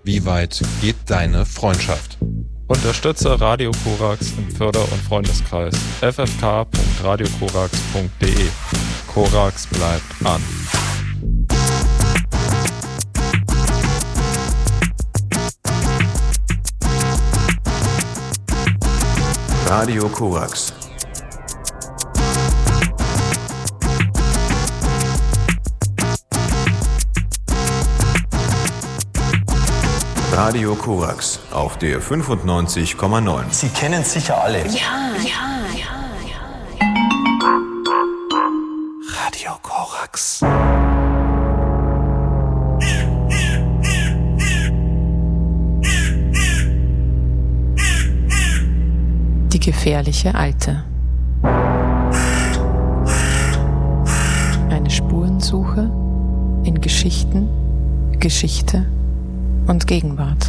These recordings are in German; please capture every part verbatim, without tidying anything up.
Wie weit geht deine Freundschaft? Unterstütze Radio Korax im Förder- und Freundeskreis f f k punkt radio korax punkt d e. Korax bleibt an. Radio Korax. Radio Korax auf der fünfundneunzig Komma neun. Sie kennen es sicher alle. Ja, ja, ja, ja. Radio Korax. Die gefährliche Alte. Eine Spurensuche in Geschichten, Geschichte und Gegenwart.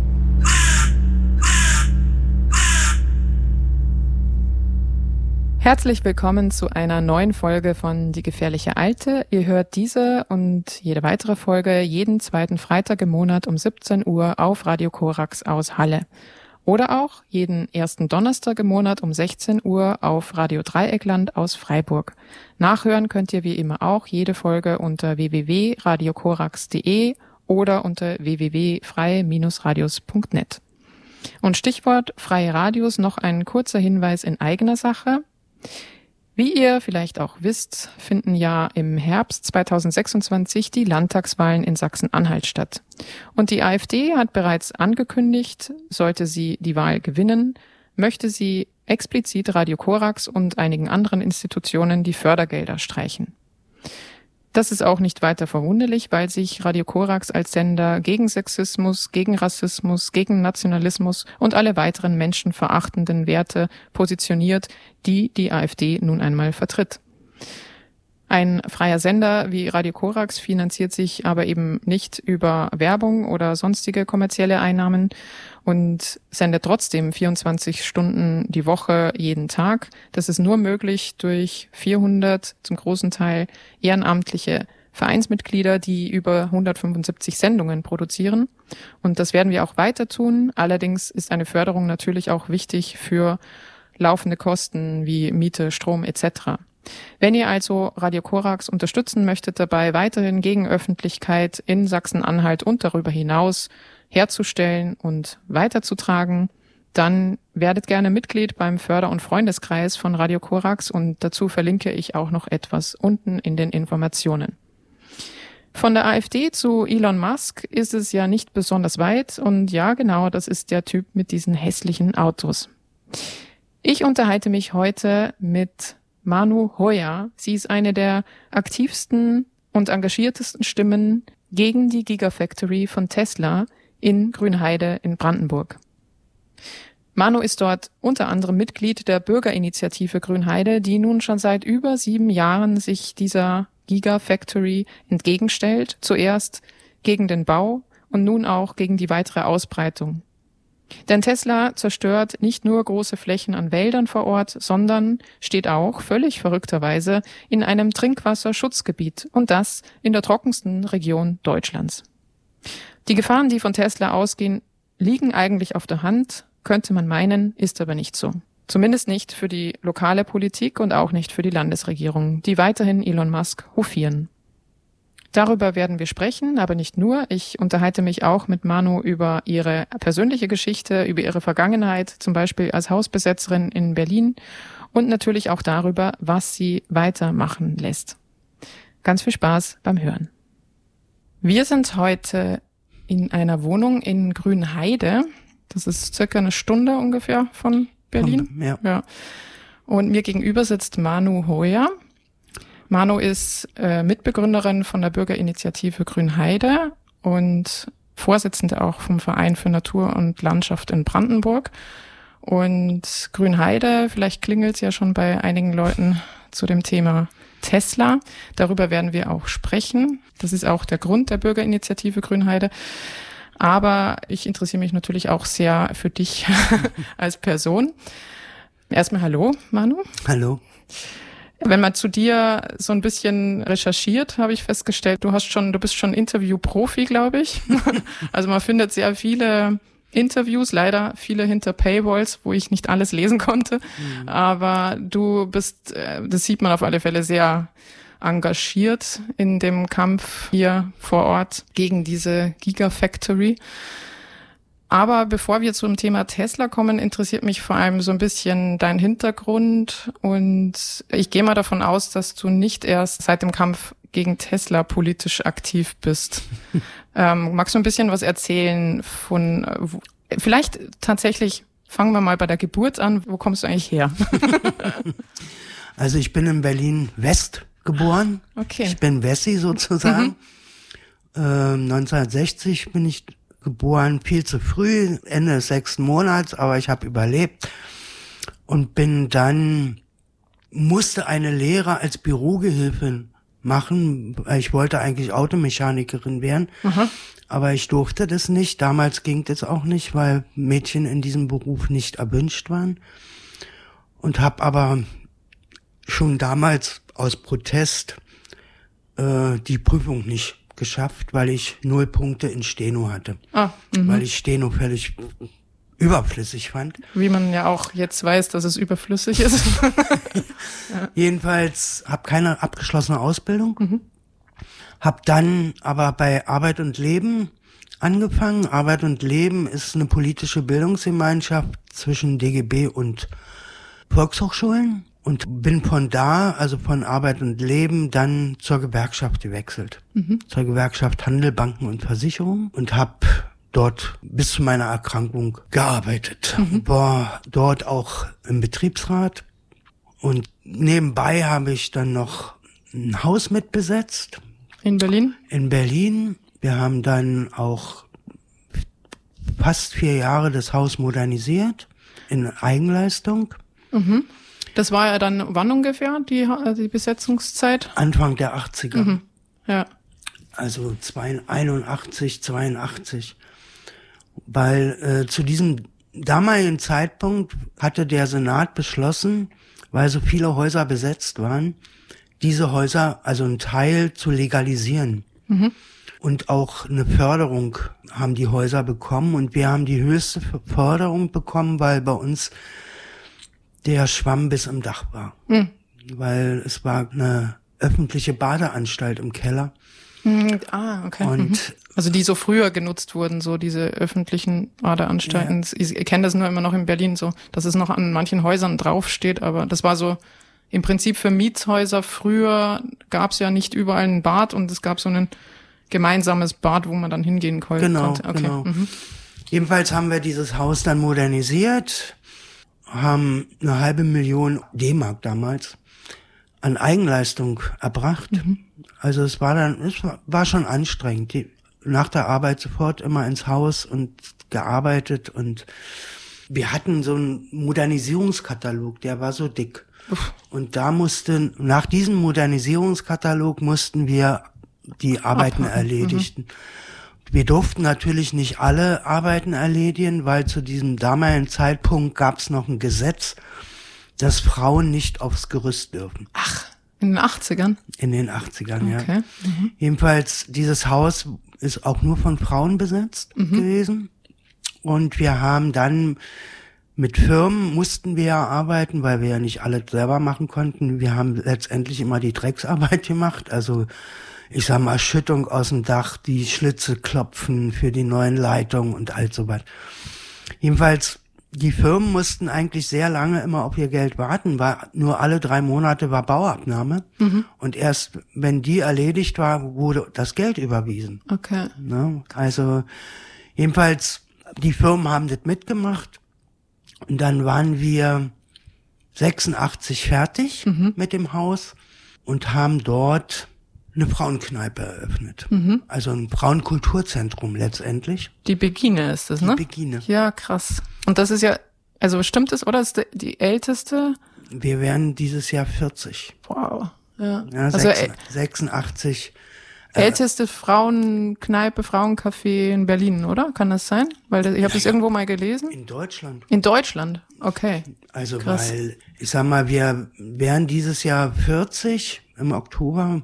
Herzlich willkommen zu einer neuen Folge von Die gefährliche Alte. Ihr hört diese und jede weitere Folge jeden zweiten Freitag im Monat um siebzehn Uhr auf Radio Korax aus Halle. Oder auch jeden ersten Donnerstag im Monat um sechzehn Uhr auf Radio Dreieckland aus Freiburg. Nachhören könnt ihr wie immer auch jede Folge unter w w w punkt radio korax punkt d e oder unter w w w punkt freie radios punkt net. Und Stichwort freie Radios noch ein kurzer Hinweis in eigener Sache. Wie ihr vielleicht auch wisst, finden ja im Herbst zweitausendsechsundzwanzig die Landtagswahlen in Sachsen-Anhalt statt. Und die AfD hat bereits angekündigt, sollte sie die Wahl gewinnen, möchte sie explizit Radio Korax und einigen anderen Institutionen die Fördergelder streichen. Das ist auch nicht weiter verwunderlich, weil sich Radio Korax als Sender gegen Sexismus, gegen Rassismus, gegen Nationalismus und alle weiteren menschenverachtenden Werte positioniert, die die AfD nun einmal vertritt. Ein freier Sender wie Radio Korax finanziert sich aber eben nicht über Werbung oder sonstige kommerzielle Einnahmen und sendet trotzdem vierundzwanzig Stunden die Woche jeden Tag. Das ist nur möglich durch vierhundert zum großen Teil ehrenamtliche Vereinsmitglieder, die über hundertfünfundsiebzig Sendungen produzieren. Und das werden wir auch weiter tun. Allerdings ist eine Förderung natürlich auch wichtig für laufende Kosten wie Miete, Strom et cetera. Wenn ihr also Radio Korax unterstützen möchtet, dabei weiterhin Gegenöffentlichkeit in Sachsen-Anhalt und darüber hinaus herzustellen und weiterzutragen, dann werdet gerne Mitglied beim Förder- und Freundeskreis von Radio Korax und dazu verlinke ich auch noch etwas unten in den Informationen. Von der AfD zu Elon Musk ist es ja nicht besonders weit und ja, genau, das ist der Typ mit diesen hässlichen Autos. Ich unterhalte mich heute mit Manu Hoyer. Sie ist eine der aktivsten und engagiertesten Stimmen gegen die Gigafactory von Tesla in Grünheide in Brandenburg. Manu ist dort unter anderem Mitglied der Bürgerinitiative Grünheide, die nun schon seit über sieben Jahren sich dieser Gigafactory entgegenstellt. Zuerst gegen den Bau und nun auch gegen die weitere Ausbreitung. Denn Tesla zerstört nicht nur große Flächen an Wäldern vor Ort, sondern steht auch, völlig verrückterweise, in einem Trinkwasserschutzgebiet und das in der trockensten Region Deutschlands. Die Gefahren, die von Tesla ausgehen, liegen eigentlich auf der Hand, könnte man meinen, ist aber nicht so. Zumindest nicht für die lokale Politik und auch nicht für die Landesregierung, die weiterhin Elon Musk hofieren. Darüber werden wir sprechen, aber nicht nur. Ich unterhalte mich auch mit Manu über ihre persönliche Geschichte, über ihre Vergangenheit, zum Beispiel als Hausbesetzerin in Berlin und natürlich auch darüber, was sie weitermachen lässt. Ganz viel Spaß beim Hören. Wir sind heute in einer Wohnung in Grünheide. Das ist circa eine Stunde ungefähr von Berlin. Ja. Ja. Und mir gegenüber sitzt Manu Hoyer. Manu ist äh, Mitbegründerin von der Bürgerinitiative Grünheide und Vorsitzende auch vom Verein für Natur und Landschaft in Brandenburg. Und Grünheide, vielleicht klingelt es ja schon bei einigen Leuten zu dem Thema Tesla. Darüber werden wir auch sprechen. Das ist auch der Grund der Bürgerinitiative Grünheide. Aber ich interessiere mich natürlich auch sehr für dich als Person. Erstmal hallo, Manu. Hallo. Wenn man zu dir so ein bisschen recherchiert, habe ich festgestellt, du hast schon, du bist schon Interview-Profi, glaube ich. Also man findet sehr viele Interviews, leider viele hinter Paywalls, wo ich nicht alles lesen konnte. Mhm. Aber du bist, das sieht man auf alle Fälle, sehr engagiert in dem Kampf hier vor Ort gegen diese Gigafactory. Aber bevor wir zum Thema Tesla kommen, interessiert mich vor allem so ein bisschen dein Hintergrund. Und ich gehe mal davon aus, dass du nicht erst seit dem Kampf gegen Tesla politisch aktiv bist. ähm, magst du ein bisschen was erzählen von, wo, vielleicht tatsächlich, fangen wir mal bei der Geburt an. Wo kommst du eigentlich her? Also ich bin in Berlin-West geboren. Okay. Ich bin Wessi sozusagen. Mhm. Ähm, neunzehnhundertsechzig bin ich geboren, viel zu früh, Ende des sechsten Monats, aber ich habe überlebt und bin dann, musste eine Lehre als Bürogehilfin machen, weil ich wollte eigentlich Automechanikerin werden, mhm. aber ich durfte das nicht. Damals ging das auch nicht, weil Mädchen in diesem Beruf nicht erwünscht waren, und habe aber schon damals aus Protest äh, die Prüfung nicht geschafft, weil ich null Punkte in Steno hatte. Ah, weil ich Steno völlig überflüssig fand. Wie man ja auch jetzt weiß, dass es überflüssig ist. Ja. Jedenfalls habe keine abgeschlossene Ausbildung. Mhm. Habe dann aber bei Arbeit und Leben angefangen. Arbeit und Leben ist eine politische Bildungsgemeinschaft zwischen D G B und Volkshochschulen. Und bin von da, also von Arbeit und Leben, dann zur Gewerkschaft gewechselt. Mhm. Zur Gewerkschaft Handel, Banken und Versicherung, und habe dort bis zu meiner Erkrankung gearbeitet. Mhm. War dort auch im Betriebsrat. Und nebenbei habe ich dann noch ein Haus mitbesetzt. In Berlin? In Berlin. Wir haben dann auch fast vier Jahre das Haus modernisiert in Eigenleistung. Mhm. Das war ja dann wann ungefähr, die, die Besetzungszeit? Anfang der achtziger. Mhm. Ja. Also einundachtzig, zweiundachtzig. Weil äh, zu diesem damaligen Zeitpunkt hatte der Senat beschlossen, weil so viele Häuser besetzt waren, diese Häuser, also einen Teil, zu legalisieren. Mhm. Und auch eine Förderung haben die Häuser bekommen. Und wir haben die höchste Förderung bekommen, weil bei uns der Schwamm bis im Dach war. Mhm. Weil es war eine öffentliche Badeanstalt im Keller. Mhm. Ah, okay. Und mhm. Also die so früher genutzt wurden, so diese öffentlichen Badeanstalten. Ja. Ich kenne das nur immer noch in Berlin so, dass es noch an manchen Häusern draufsteht, aber das war so im Prinzip für Mietshäuser. Früher gab es ja nicht überall ein Bad, und es gab so ein gemeinsames Bad, wo man dann hingehen konnte. Genau, okay. genau. Mhm. Jedenfalls haben wir dieses Haus dann modernisiert, haben eine halbe Million D-Mark damals an Eigenleistung erbracht. Mhm. Also es war dann, es war schon anstrengend. Die, nach der Arbeit sofort immer ins Haus und gearbeitet, und wir hatten so einen Modernisierungskatalog, der war so dick. Uff. Und da mussten, nach diesem Modernisierungskatalog mussten wir die Arbeiten Abhaken. erledigen. Mhm. Wir durften natürlich nicht alle Arbeiten erledigen, weil zu diesem damaligen Zeitpunkt gab es noch ein Gesetz, dass Frauen nicht aufs Gerüst dürfen. Ach, in den achtzigern? In den achtzigern, okay. ja. Mhm. Jedenfalls, dieses Haus ist auch nur von Frauen besetzt mhm. gewesen. Und wir haben dann mit Firmen mussten wir ja arbeiten, weil wir ja nicht alles selber machen konnten. Wir haben letztendlich immer die Drecksarbeit gemacht, also ich sag mal, Schüttung aus dem Dach, die Schlitze klopfen für die neuen Leitungen und all so was. Jedenfalls, die Firmen mussten eigentlich sehr lange immer auf ihr Geld warten, weil nur alle drei Monate war Bauabnahme. Mhm. Und erst wenn die erledigt war, wurde das Geld überwiesen. Okay. Ne? Also jedenfalls, die Firmen haben das mitgemacht. Und dann waren wir sechsundachtzig fertig mhm. mit dem Haus und haben dort eine Frauenkneipe eröffnet. Mhm. Also ein Frauenkulturzentrum letztendlich. Die Begine ist das, ne? Die Begine. Ja, krass. Und das ist ja, also stimmt es, oder? Ist die, die älteste? Wir werden dieses Jahr vierzig. Wow. Ja. ja also, sechsundachtzig älteste Frauenkneipe, Frauencafé in Berlin, oder? Kann das sein? Weil das, ich habe das irgendwo mal gelesen. In Deutschland. In Deutschland, okay. Also Krass. weil, ich sag mal, wir werden dieses Jahr vierzig im Oktober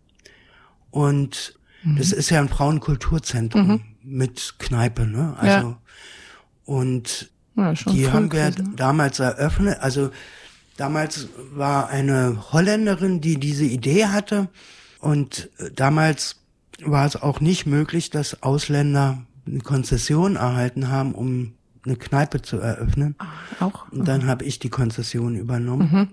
und mhm. das ist ja ein Frauenkulturzentrum mhm. mit Kneipe, ne? Also ja. und ja, die haben wir gewesen. damals eröffnet. Also damals war eine Holländerin, die diese Idee hatte. Und damals war es auch nicht möglich, dass Ausländer eine Konzession erhalten haben, um eine Kneipe zu eröffnen. Ach, auch? Und dann habe ich die Konzession übernommen. Mhm.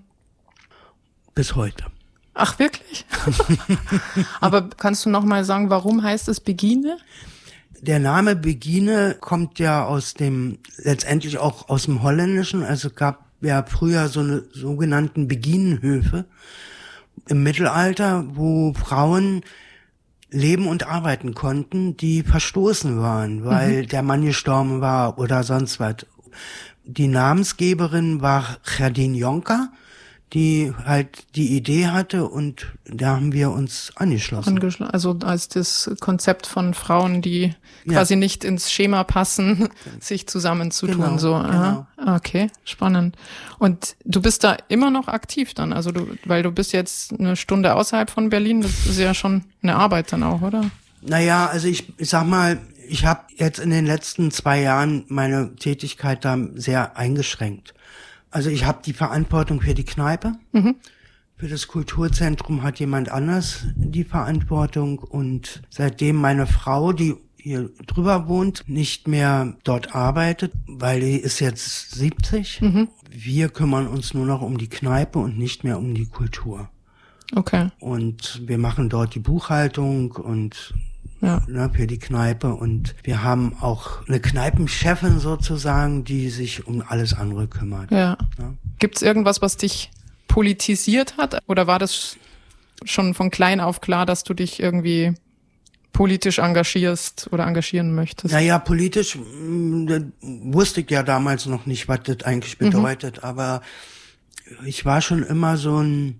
Bis heute. Ach, wirklich? Aber kannst du noch mal sagen, warum heißt es Begine? Der Name Begine kommt ja aus dem, letztendlich auch aus dem Holländischen. Also gab ja früher so eine sogenannten Beginenhöfe im Mittelalter, wo Frauen leben und arbeiten konnten, die verstoßen waren, weil mhm. der Mann gestorben war oder sonst was. Die Namensgeberin war Gerdien Jonker, die halt die Idee hatte und da haben wir uns angeschlossen. Angeschl- also als das Konzept von Frauen, die ja. quasi nicht ins Schema passen, sich zusammenzutun. Genau, so. genau. Aha. Okay, spannend. Und du bist da immer noch aktiv dann, also du, weil du bist jetzt eine Stunde außerhalb von Berlin, das ist ja schon eine Arbeit dann auch, oder? Naja, also ich, ich sag mal, ich habe jetzt in den letzten zwei Jahren meine Tätigkeit da sehr eingeschränkt. Also ich habe die Verantwortung für die Kneipe. Mhm. Für das Kulturzentrum hat jemand anders die Verantwortung. Und seitdem meine Frau, die hier drüber wohnt, nicht mehr dort arbeitet, weil die ist jetzt siebzig. Mhm. Wir kümmern uns nur noch um die Kneipe und nicht mehr um die Kultur. Okay. Und wir machen dort die Buchhaltung und ja. ne, für die Kneipe. Und wir haben auch eine Kneipenchefin sozusagen, die sich um alles andere kümmert. Ja. Ja. Gibt's irgendwas, was dich politisiert hat? Oder war das schon von klein auf klar, dass du dich irgendwie politisch engagierst oder engagieren möchtest? Naja, politisch mh, wusste ich ja damals noch nicht, was das eigentlich bedeutet. Mhm. Aber ich war schon immer so ein...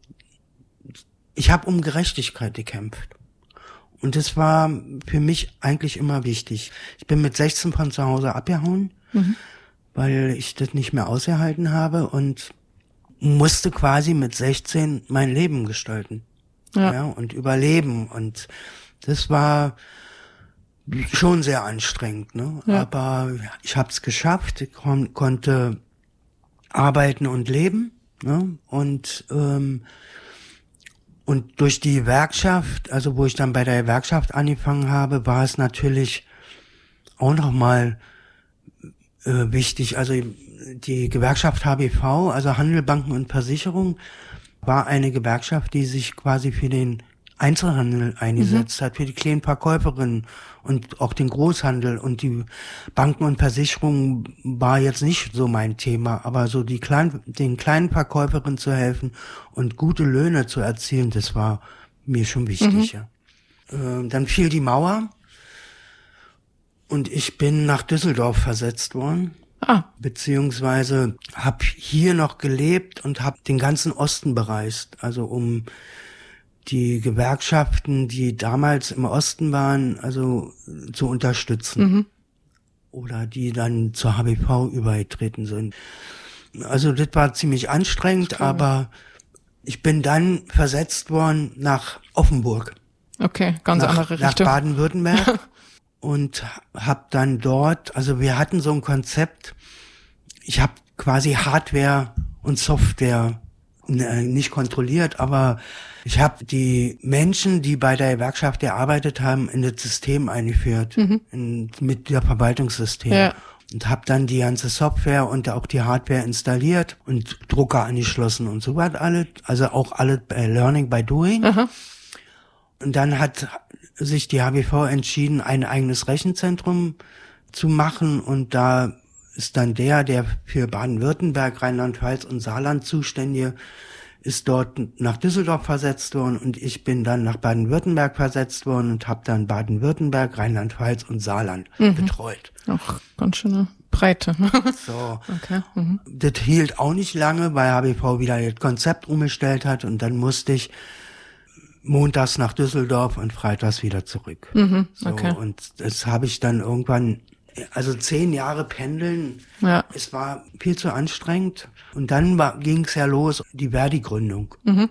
Ich habe um Gerechtigkeit gekämpft. Und das war für mich eigentlich immer wichtig. Ich bin mit sechzehn von zu Hause abgehauen, mhm. weil ich das nicht mehr ausgehalten habe und musste quasi mit sechzehn mein Leben gestalten. Ja. Ja, und überleben. Und das war schon sehr anstrengend, ne? Ja. Aber ich habe es geschafft. Ich kon- konnte arbeiten und leben, ne? Und ähm, Und durch die Gewerkschaft, also wo ich dann bei der Gewerkschaft angefangen habe, war es natürlich auch nochmal äh, wichtig. Also die Gewerkschaft H B V, also Handel, Banken und Versicherung, war eine Gewerkschaft, die sich quasi für den Einzelhandel eingesetzt mhm. hat, für die kleinen Verkäuferinnen und auch den Großhandel. Und die Banken und Versicherungen war jetzt nicht so mein Thema, aber so die kleinen, den kleinen Verkäuferinnen zu helfen und gute Löhne zu erzielen, das war mir schon wichtig. Mhm. Ja. Äh, dann fiel die Mauer und ich bin nach Düsseldorf versetzt worden. Ah. Beziehungsweise habe hier noch gelebt und habe den ganzen Osten bereist, also um die Gewerkschaften, die damals im Osten waren, also zu unterstützen. Mhm. Oder die dann zur H B V übergetreten sind. Also das war ziemlich anstrengend, cool. Aber ich bin dann versetzt worden nach Offenburg. Okay, ganz nach, andere Richtung. Nach Baden-Württemberg. Und hab dann dort, also wir hatten so ein Konzept, ich habe quasi Hardware und Software nicht kontrolliert, aber ich habe die Menschen, die bei der Gewerkschaft gearbeitet haben, in das System eingeführt, mhm. in, mit der Verwaltungssystem. Ja. Und habe dann die ganze Software und auch die Hardware installiert und Drucker angeschlossen und so was alles. Also auch alles bei Learning by Doing. Aha. Und dann hat sich die H B V entschieden, ein eigenes Rechenzentrum zu machen. Und da ist dann der, der für Baden-Württemberg, Rheinland-Pfalz und Saarland zuständige, ist dort nach Düsseldorf versetzt worden und ich bin dann nach Baden-Württemberg versetzt worden und habe dann Baden-Württemberg, Rheinland-Pfalz und Saarland mhm. betreut. Ach, ganz schöne Breite. So. Okay. Mhm. Das hielt auch nicht lange, weil H B V wieder das Konzept umgestellt hat und dann musste ich montags nach Düsseldorf und freitags wieder zurück. Mhm, okay. So, und das habe ich dann irgendwann, also zehn Jahre pendeln, ja. Es war viel zu anstrengend. Und dann ging es ja los, die Verdi-Gründung. Mhm.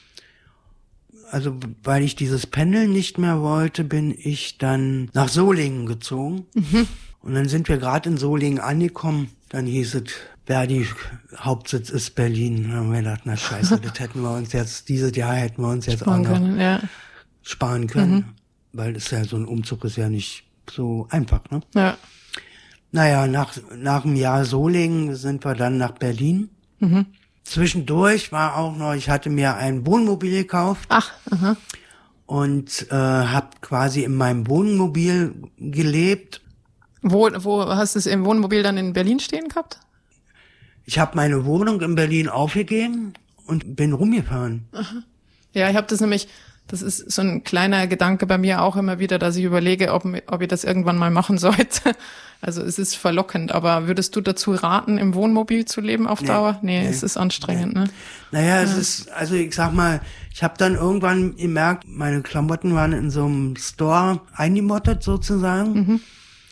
Also weil ich dieses Pendeln nicht mehr wollte, bin ich dann nach Solingen gezogen. Mhm. Und dann sind wir gerade in Solingen angekommen. Dann hieß es, Verdi Hauptsitz ist Berlin. Dann haben wir gedacht, na scheiße, das hätten wir uns jetzt, dieses Jahr hätten wir uns jetzt sparen auch noch können, ja. sparen können. Mhm. Weil das ja so ein Umzug ist ja nicht so einfach, ne? Ja. Naja, nach, nach einem Jahr Solingen sind wir dann nach Berlin. Mhm. Zwischendurch war auch noch, ich hatte mir ein Wohnmobil gekauft. Ach, aha. Und äh, habe quasi in meinem Wohnmobil gelebt. Wo, wo hast du es im Wohnmobil dann in Berlin stehen gehabt? Ich habe meine Wohnung in Berlin aufgegeben und bin rumgefahren. Aha. Ja, ich habe das nämlich, das ist so ein kleiner Gedanke bei mir auch immer wieder, dass ich überlege, ob, ob ich das irgendwann mal machen sollte. Also es ist verlockend, aber würdest du dazu raten, im Wohnmobil zu leben auf Nee, Dauer? Nee, nee, es ist anstrengend, nee. ne? Naja, es Ja. ist, also ich sag mal, ich habe dann irgendwann gemerkt, meine Klamotten waren in so einem Store eingemottet sozusagen. Mhm.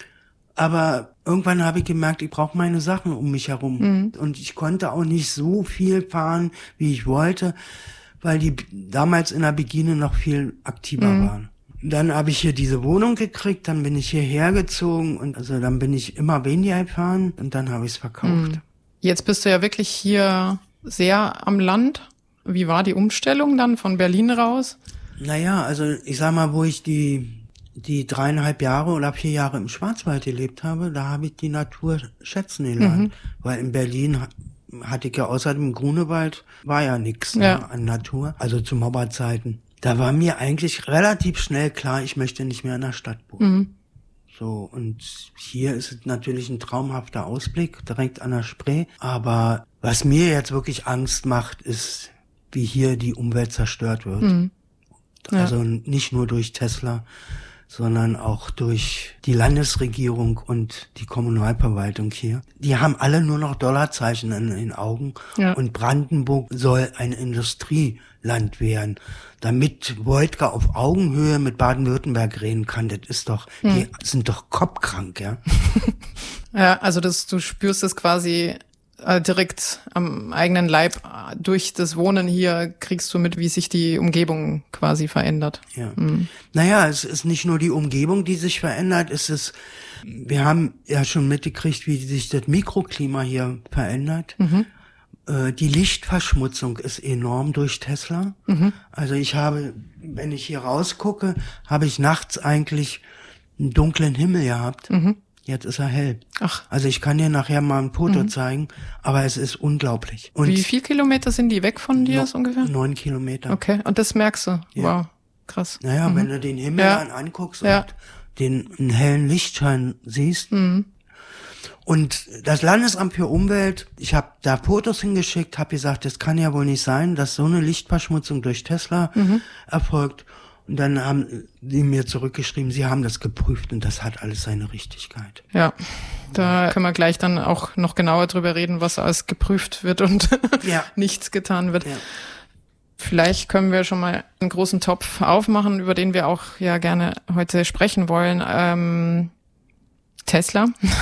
Aber irgendwann habe ich gemerkt, ich brauche meine Sachen um mich herum. Mhm. Und ich konnte auch nicht so viel fahren, wie ich wollte, weil die damals in der Begine noch viel aktiver Mhm. waren. Dann habe ich hier diese Wohnung gekriegt, dann bin ich hierher gezogen und also dann bin ich immer weniger gefahren und dann habe ich es verkauft. Mhm. Jetzt bist du ja wirklich hier sehr am Land. Wie war die Umstellung dann von Berlin raus? Naja, also ich sag mal, wo ich die die dreieinhalb Jahre oder vier Jahre im Schwarzwald gelebt habe, da habe ich die Natur schätzen gelernt. Mhm. Weil in Berlin ha- hatte ich ja außer dem Grunewald, war ja nichts Ja. ne, an Natur, also zu Mauerzeiten. Da war mir eigentlich relativ schnell klar, ich möchte nicht mehr in der Stadt wohnen. Mhm. So, und hier ist es natürlich ein traumhafter Ausblick, direkt an der Spree. Aber was mir jetzt wirklich Angst macht, ist, wie hier die Umwelt zerstört wird. Mhm. Ja. Also nicht nur durch Tesla, sondern auch durch die Landesregierung und die Kommunalverwaltung hier. Die haben alle nur noch Dollarzeichen in den Augen. Ja. Und Brandenburg soll ein Industrieland werden, damit Wojtka auf Augenhöhe mit Baden-Württemberg reden kann. Das ist doch, Hm. die sind doch kopfkrank, ja. Ja, also das, du spürst es quasi äh, direkt am eigenen Leib. Äh, Durch das Wohnen hier kriegst du mit, wie sich die Umgebung quasi verändert. Ja. Mhm. Naja, es ist nicht nur die Umgebung, die sich verändert, es ist, wir haben ja schon mitgekriegt, wie sich das Mikroklima hier verändert. Mhm. Äh, die Lichtverschmutzung ist enorm durch Tesla. Mhm. Also ich habe, wenn ich hier rausgucke, habe ich nachts eigentlich einen dunklen Himmel gehabt. Mhm. Jetzt ist er hell. Ach, Also ich kann dir nachher mal ein Foto zeigen, aber es ist unglaublich. Und wie viel Kilometer sind die weg von dir no- so ungefähr? Neun Kilometer. Okay, und das merkst du. Ja. Wow, krass. Naja, Mhm. wenn du den Himmel Ja. dann anguckst Ja. und den einen hellen Lichtschein siehst. Mhm. Und das Landesamt für Umwelt, ich habe da Fotos hingeschickt, habe gesagt, das kann ja wohl nicht sein, dass so eine Lichtverschmutzung durch Tesla Mhm. erfolgt. Und dann haben die mir zurückgeschrieben, sie haben das geprüft und das hat alles seine Richtigkeit. Ja, da können wir gleich dann auch noch genauer drüber reden, was alles geprüft wird und Ja. nichts getan wird. Ja. Vielleicht können wir schon mal einen großen Topf aufmachen, über den wir auch ja gerne heute sprechen wollen. Ähm, Tesla.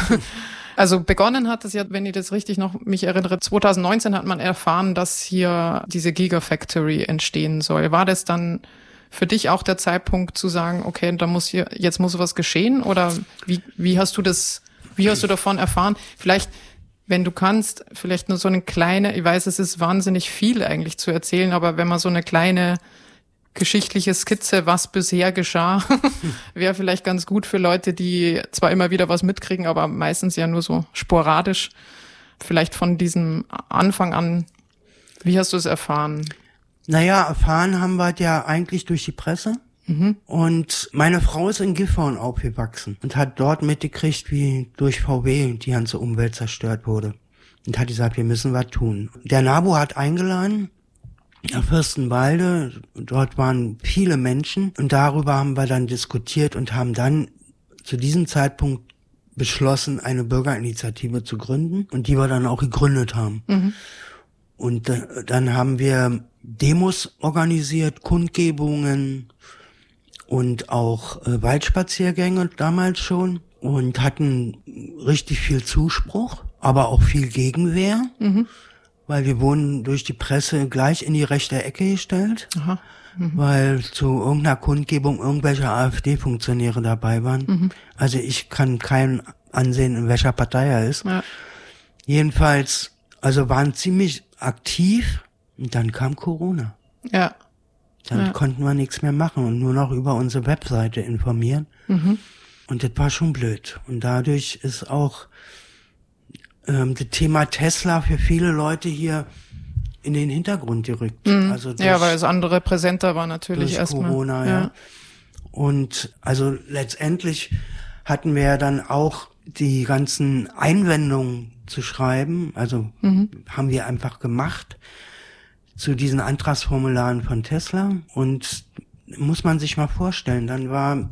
Also begonnen hat es ja, wenn ich das richtig noch mich erinnere, zwanzig neunzehn hat man erfahren, dass hier diese Gigafactory entstehen soll. War das dann für dich auch der Zeitpunkt zu sagen, okay, da muss hier, jetzt muss was geschehen? Oder wie, wie hast du das, wie hast du davon erfahren? Vielleicht, wenn du kannst, vielleicht nur so eine kleine, ich weiß, es ist wahnsinnig viel eigentlich zu erzählen, aber wenn man so eine kleine geschichtliche Skizze, was bisher geschah, wäre vielleicht ganz gut für Leute, die zwar immer wieder was mitkriegen, aber meistens ja nur so sporadisch. Vielleicht von diesem Anfang an, wie hast du es erfahren? Naja, erfahren haben wir ja eigentlich durch die Presse. Mhm. Und meine Frau ist in Gifhorn aufgewachsen und hat dort mitgekriegt, wie durch V W die ganze Umwelt zerstört wurde. Und hat gesagt, wir müssen was tun. Der NABU hat eingeladen nach Fürstenwalde, dort waren viele Menschen und darüber haben wir dann diskutiert und haben dann zu diesem Zeitpunkt beschlossen, eine Bürgerinitiative zu gründen und die wir dann auch gegründet haben. Mhm. Und äh, dann haben wir Demos organisiert, Kundgebungen und auch äh, Waldspaziergänge damals schon und hatten richtig viel Zuspruch, aber auch viel Gegenwehr, mhm. weil wir wurden durch die Presse gleich in die rechte Ecke gestellt, mhm. weil zu irgendeiner Kundgebung irgendwelche AfD-Funktionäre dabei waren. Mhm. Also ich kann keinen ansehen, in welcher Partei er ist. Ja. Jedenfalls, also waren ziemlich aktiv und dann kam Corona. Ja. Dann ja. konnten wir nichts mehr machen und nur noch über unsere Webseite informieren. Mhm. Und das war schon blöd. Und dadurch ist auch ähm, das Thema Tesla für viele Leute hier in den Hintergrund gerückt. Mhm. Also durch, ja, weil das andere präsenter war natürlich durch erstmal. Corona, ja. ja. Und also letztendlich hatten wir ja dann auch die ganzen Einwendungen zu schreiben. Also mhm. haben wir einfach gemacht zu diesen Antragsformularen von Tesla. Und muss man sich mal vorstellen, dann war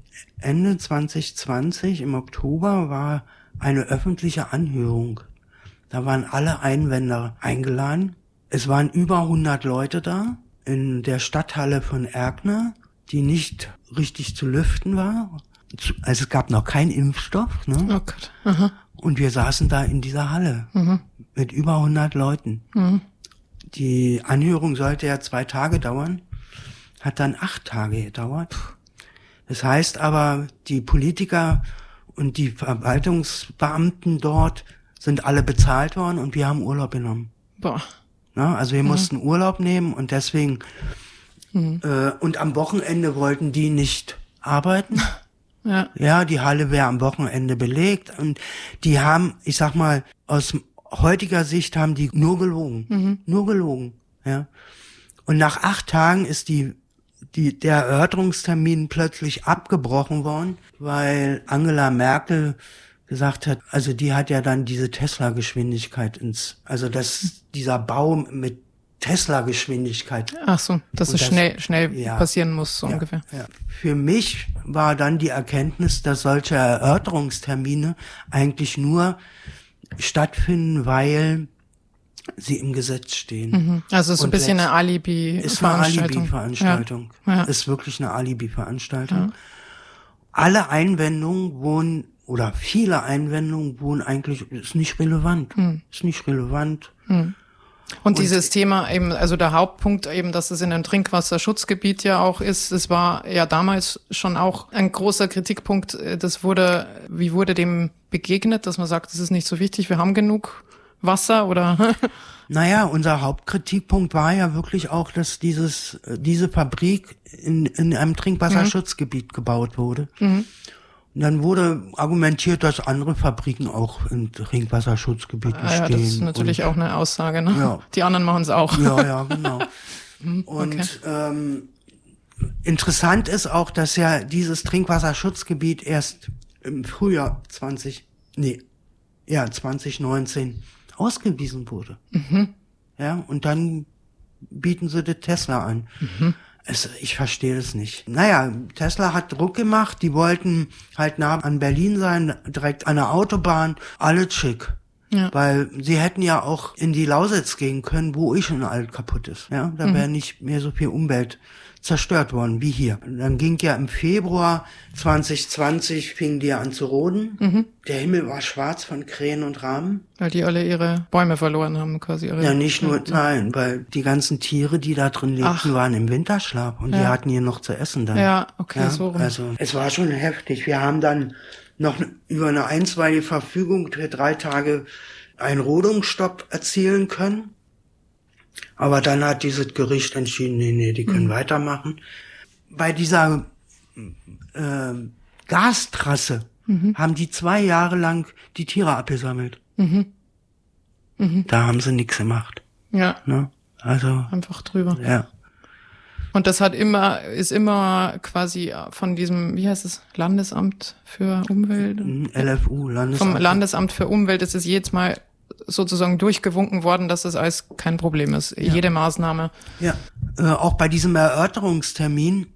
Ende zwanzig zwanzig, im Oktober, war eine öffentliche Anhörung. Da waren alle Einwender eingeladen. Es waren über hundert Leute da in der Stadthalle von Erkner, die nicht richtig zu lüften war. Also es gab noch keinen Impfstoff. Ne? Oh Gott. Aha. Und wir saßen da in dieser Halle mhm. mit über hundert Leuten. Mhm. Die Anhörung sollte ja zwei Tage dauern, hat dann acht Tage gedauert. Das heißt aber, die Politiker und die Verwaltungsbeamten dort sind alle bezahlt worden und wir haben Urlaub genommen. Boah. Na, also wir mhm. mussten Urlaub nehmen und deswegen mhm. äh, und am Wochenende wollten die nicht arbeiten. Ja, ja, die Halle wäre am Wochenende belegt und die haben, ich sag mal, aus heutiger Sicht haben die nur gelogen, mhm. nur gelogen, ja. Und nach acht Tagen ist die, die, der Erörterungstermin plötzlich abgebrochen worden, weil Angela Merkel gesagt hat, also die hat ja dann diese Tesla-Geschwindigkeit ins, also dass dieser Bau mit Tesla-Geschwindigkeit. Ach so, dass es das, schnell, schnell ja, passieren muss, so ja, ungefähr. Ja. Für mich war dann die Erkenntnis, dass solche Erörterungstermine eigentlich nur stattfinden, weil sie im Gesetz stehen. Mhm. Also es ist so ein bisschen eine Alibi-Veranstaltung. Ist eine Alibi-Veranstaltung. Ja. Ja. Ist wirklich eine Alibi-Veranstaltung. Ja. Alle Einwendungen wurden, oder viele Einwendungen wurden eigentlich, ist nicht relevant. Mhm. Ist nicht relevant. Mhm. Und, und dieses Thema eben, also der Hauptpunkt eben, dass es in einem Trinkwasserschutzgebiet ja auch ist, es war ja damals schon auch ein großer Kritikpunkt. Das wurde, wie wurde dem begegnet, dass man sagt, das ist nicht so wichtig, wir haben genug Wasser oder? Naja, unser Hauptkritikpunkt war ja wirklich auch, dass dieses, diese Fabrik in, in einem Trinkwasserschutzgebiet mhm. gebaut wurde. Mhm. Und dann wurde argumentiert, dass andere Fabriken auch in Trinkwasserschutzgebieten ah, ja, stehen. Das ist natürlich und, auch eine Aussage, ne? Ja. Die anderen machen es auch. Ja, ja, genau. Und okay. ähm, interessant ist auch, dass ja dieses Trinkwasserschutzgebiet erst im Frühjahr zwanzig, nee, ja, zwanzig neunzehn ausgewiesen wurde. Mhm. Ja, und dann bieten sie das Tesla an. Mhm. Es, ich verstehe das nicht. Naja, Tesla hat Druck gemacht, die wollten halt nah an Berlin sein, direkt an der Autobahn, alles schick. Ja. Weil sie hätten ja auch in die Lausitz gehen können, wo eh schon alles kaputt ist. Ja, da wäre mhm. nicht mehr so viel Umwelt zerstört worden wie hier. Und dann ging ja im Februar zwanzig zwanzig fing die ja an zu roden. Mhm. Der Himmel war schwarz von Krähen und Raben. Weil die alle ihre Bäume verloren haben, quasi. Ihre ja, nicht nur, nein, weil die ganzen Tiere, die da drin lebten, Ach. waren im Winterschlaf und ja. die hatten hier noch zu essen dann. Ja, okay, ja, so rum. Also, es war schon heftig. Wir haben dann noch über eine einstweilige Verfügung für drei Tage einen Rodungsstopp erzielen können. Aber dann hat dieses Gericht entschieden, nee, nee, die können mhm. weitermachen. Bei dieser äh, Gastrasse mhm. haben die zwei Jahre lang die Tiere abgesammelt. Mhm. Mhm. Da haben sie nichts gemacht. Ja. Ne? Also einfach drüber. Ja. Und das hat immer, ist immer quasi von diesem, wie heißt es, Landesamt für Umwelt? L F U, Landesamt. Vom Landesamt für Umwelt ist es jedes Mal sozusagen durchgewunken worden, dass das alles kein Problem ist. Ja. Jede Maßnahme. Ja, äh, auch bei diesem Erörterungstermin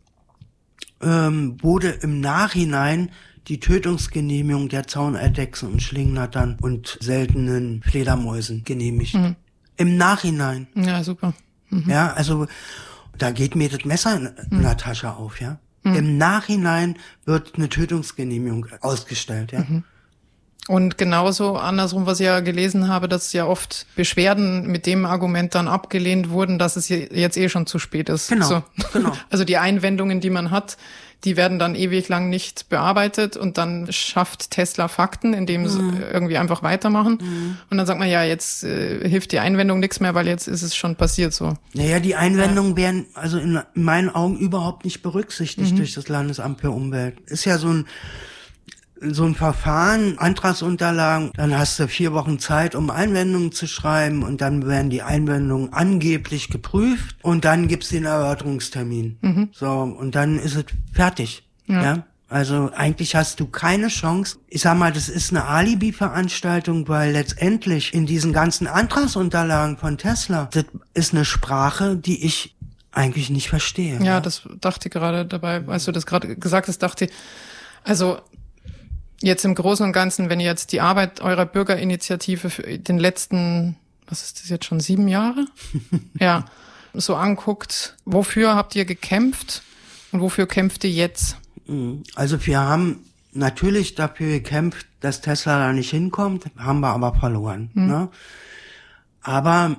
ähm, wurde im Nachhinein die Tötungsgenehmigung der Zauneidechsen und Schlingnattern und seltenen Fledermäusen genehmigt. Mhm. Im Nachhinein. Ja, super. Mhm. Ja, also da geht mir das Messer in, in mhm. der Tasche auf, ja. Mhm. Im Nachhinein wird eine Tötungsgenehmigung ausgestellt, ja. Mhm. Und genauso andersrum, was ich ja gelesen habe, dass ja oft Beschwerden mit dem Argument dann abgelehnt wurden, dass es jetzt eh schon zu spät ist. Genau, so. genau. Also die Einwendungen, die man hat, die werden dann ewig lang nicht bearbeitet und dann schafft Tesla Fakten, indem sie mhm. irgendwie einfach weitermachen. Mhm. Und dann sagt man, ja, jetzt äh, hilft die Einwendung nichts mehr, weil jetzt ist es schon passiert so. Naja, die Einwendungen ja. werden also in, in meinen Augen überhaupt nicht berücksichtigt mhm. durch das Landesamt für Umwelt. Ist ja so ein so ein Verfahren, Antragsunterlagen, dann hast du vier Wochen Zeit, um Einwendungen zu schreiben und dann werden die Einwendungen angeblich geprüft und dann gibt's den Erörterungstermin. Mhm. So, und dann ist es fertig. Ja. ja. Also eigentlich hast du keine Chance. Ich sag mal, das ist eine Alibi-Veranstaltung, weil letztendlich in diesen ganzen Antragsunterlagen von Tesla, das ist eine Sprache, die ich eigentlich nicht verstehe. Ja, ja. Das dachte ich gerade dabei, als du das gerade gesagt hast, dachte ich, also jetzt im Großen und Ganzen, wenn ihr jetzt die Arbeit eurer Bürgerinitiative für den letzten, was ist das jetzt schon, sieben Jahre? ja, so anguckt, wofür habt ihr gekämpft und wofür kämpft ihr jetzt? Also wir haben natürlich dafür gekämpft, dass Tesla da nicht hinkommt, haben wir aber verloren. Mhm. Ne? Aber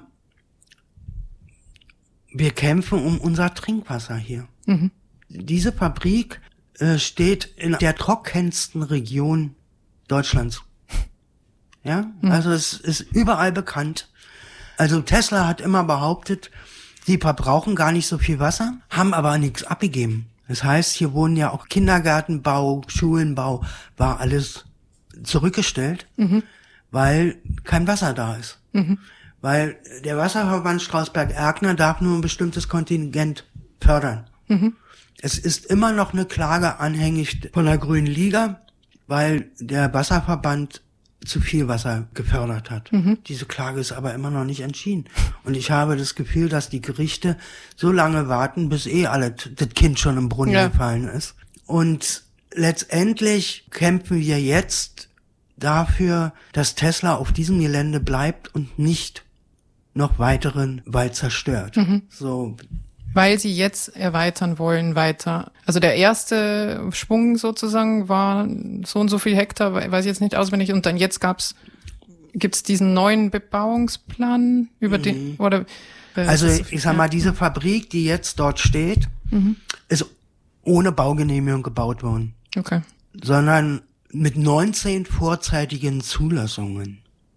wir kämpfen um unser Trinkwasser hier. Mhm. Diese Fabrik steht in der trockensten Region Deutschlands. Ja, mhm. also es ist überall bekannt. Also Tesla hat immer behauptet, sie verbrauchen gar nicht so viel Wasser, haben aber nichts abgegeben. Das heißt, hier wurden ja auch Kindergartenbau, Schulenbau, war alles zurückgestellt, mhm. weil kein Wasser da ist. Mhm. Weil der Wasserverband Strausberg-Erkner darf nur ein bestimmtes Kontingent fördern. Mhm. Es ist immer noch eine Klage anhängig von der Grünen Liga, weil der Wasserverband zu viel Wasser gefördert hat. Mhm. Diese Klage ist aber immer noch nicht entschieden. Und ich habe das Gefühl, dass die Gerichte so lange warten, bis eh alle das Kind schon im Brunnen ja. gefallen ist. Und letztendlich kämpfen wir jetzt dafür, dass Tesla auf diesem Gelände bleibt und nicht noch weiteren Wald zerstört. Mhm. So. Weil sie jetzt erweitern wollen weiter. Also der erste Schwung sozusagen war so und so viel Hektar, weiß ich jetzt nicht auswendig. Und dann jetzt gab's, gibt's diesen neuen Bebauungsplan über mhm. den, oder? Also so ich sag mal, diese Fabrik, die jetzt dort steht, mhm. ist ohne Baugenehmigung gebaut worden. Okay. Sondern mit neunzehn vorzeitigen Zulassungen.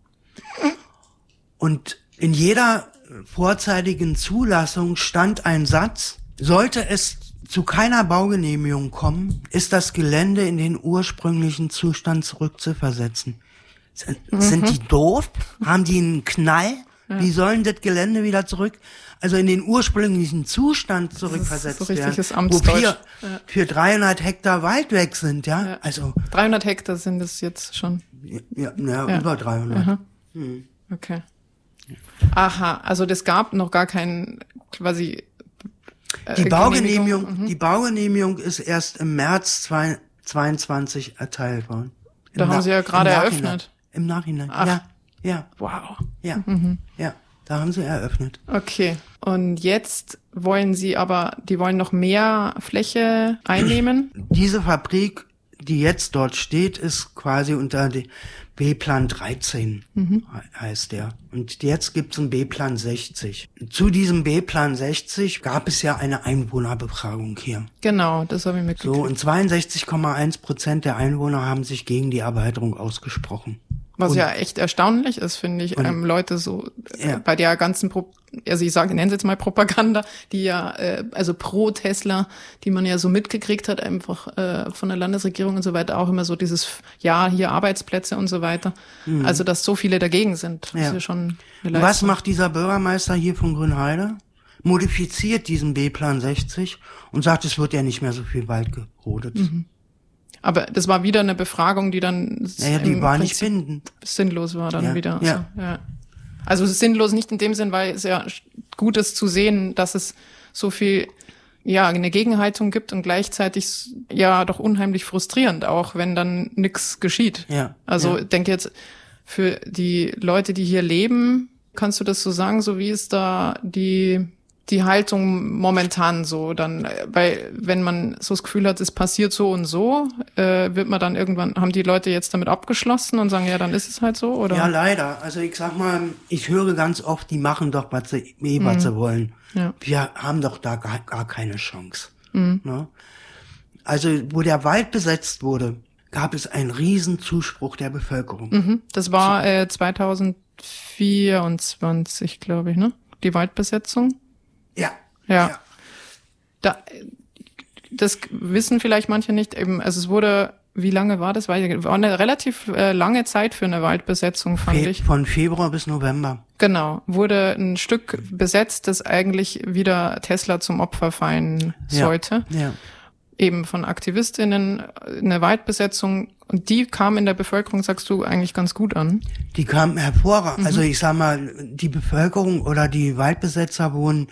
Und in jeder vorzeitigen Zulassung stand ein Satz: Sollte es zu keiner Baugenehmigung kommen, ist das Gelände in den ursprünglichen Zustand zurückzuversetzen. Sind, mhm. sind die doof? Haben die einen Knall? Ja. Wie sollen das Gelände wieder zurück, also in den ursprünglichen Zustand zurückversetzt so werden, Amtsdeutsch. wo wir ja. für dreihundert Hektar Wald weg sind, ja? ja. Also dreihundert Hektar sind es jetzt schon. Ja, ja, ja. über dreihundert. Hm. Okay. Aha, also das gab noch gar keinen quasi äh, die Baugenehmigung. Mhm. Die Baugenehmigung ist erst im März zweitausendzweiundzwanzig erteilt worden. Im da haben Sie ja gerade eröffnet. Im Nachhinein. Ach. Ja, ja. Wow. Ja, mhm. ja. Da haben Sie eröffnet. Okay. Und jetzt wollen Sie aber, die wollen noch mehr Fläche einnehmen? Diese Fabrik, die jetzt dort steht, ist quasi unter die B-Plan dreizehn, mhm. heißt der. Und jetzt gibt's einen B-Plan sechzig. Zu diesem B-Plan sechzig gab es ja eine Einwohnerbefragung hier. Genau, das habe ich mitgekriegt. So, und zweiundsechzig Komma eins Prozent der Einwohner haben sich gegen die Erweiterung ausgesprochen. Was und, ja echt erstaunlich ist, finde ich, und, ähm, Leute so äh, ja. bei der ganzen, Pro- also ich sage, nennen Sie jetzt mal Propaganda, die ja, äh, also pro Tesla, die man ja so mitgekriegt hat, einfach äh, von der Landesregierung und so weiter, auch immer so dieses, ja, hier Arbeitsplätze und so weiter. Mhm. Also, dass so viele dagegen sind. Das ja. ist ja schon eine Was macht dieser Bürgermeister hier von Grünheide? Modifiziert diesen B-Plan sechzig und sagt, es wird ja nicht mehr so viel Wald gerodet. Mhm. Aber das war wieder eine Befragung, die dann naja, die war nicht bindend. Sinnlos war dann ja, wieder. Ja. Also, ja. also sinnlos nicht in dem Sinn, weil es ja gut ist zu sehen, dass es so viel, ja, eine Gegenhaltung gibt und gleichzeitig ja doch unheimlich frustrierend auch, wenn dann nichts geschieht. Ja. Also ja. denke jetzt für die Leute, die hier leben, Kannst du das so sagen, so wie ist da die die Haltung momentan so? Dann, weil wenn man so das Gefühl hat, es passiert so und so, äh, wird man dann irgendwann, haben die Leute jetzt damit abgeschlossen und sagen, ja, dann ist es halt so, oder? Ja, leider. Also ich sag mal, ich höre ganz oft, die machen doch, was sie, eh, was mhm. sie wollen. Ja. Wir haben doch da gar, gar keine Chance. Mhm. Ne? Also wo der Wald besetzt wurde, gab es einen riesen Zuspruch der Bevölkerung. Mhm. Das war äh, zweitausendvierundzwanzig, glaube ich, ne? Die Waldbesetzung. Ja. Ja. ja. Da, das wissen vielleicht manche nicht. Eben, also es wurde, wie lange war das? War eine relativ äh, lange Zeit für eine Waldbesetzung, fand Fe- ich. Von Februar bis November. Genau. Wurde ein Stück besetzt, das eigentlich wieder Tesla zum Opfer fallen sollte. Ja. ja. Eben von AktivistInnen, eine Waldbesetzung. Und die kam in der Bevölkerung, sagst du, eigentlich ganz gut an? Die kam hervorragend. Mhm. Also ich sag mal, die Bevölkerung oder die Waldbesetzer wurden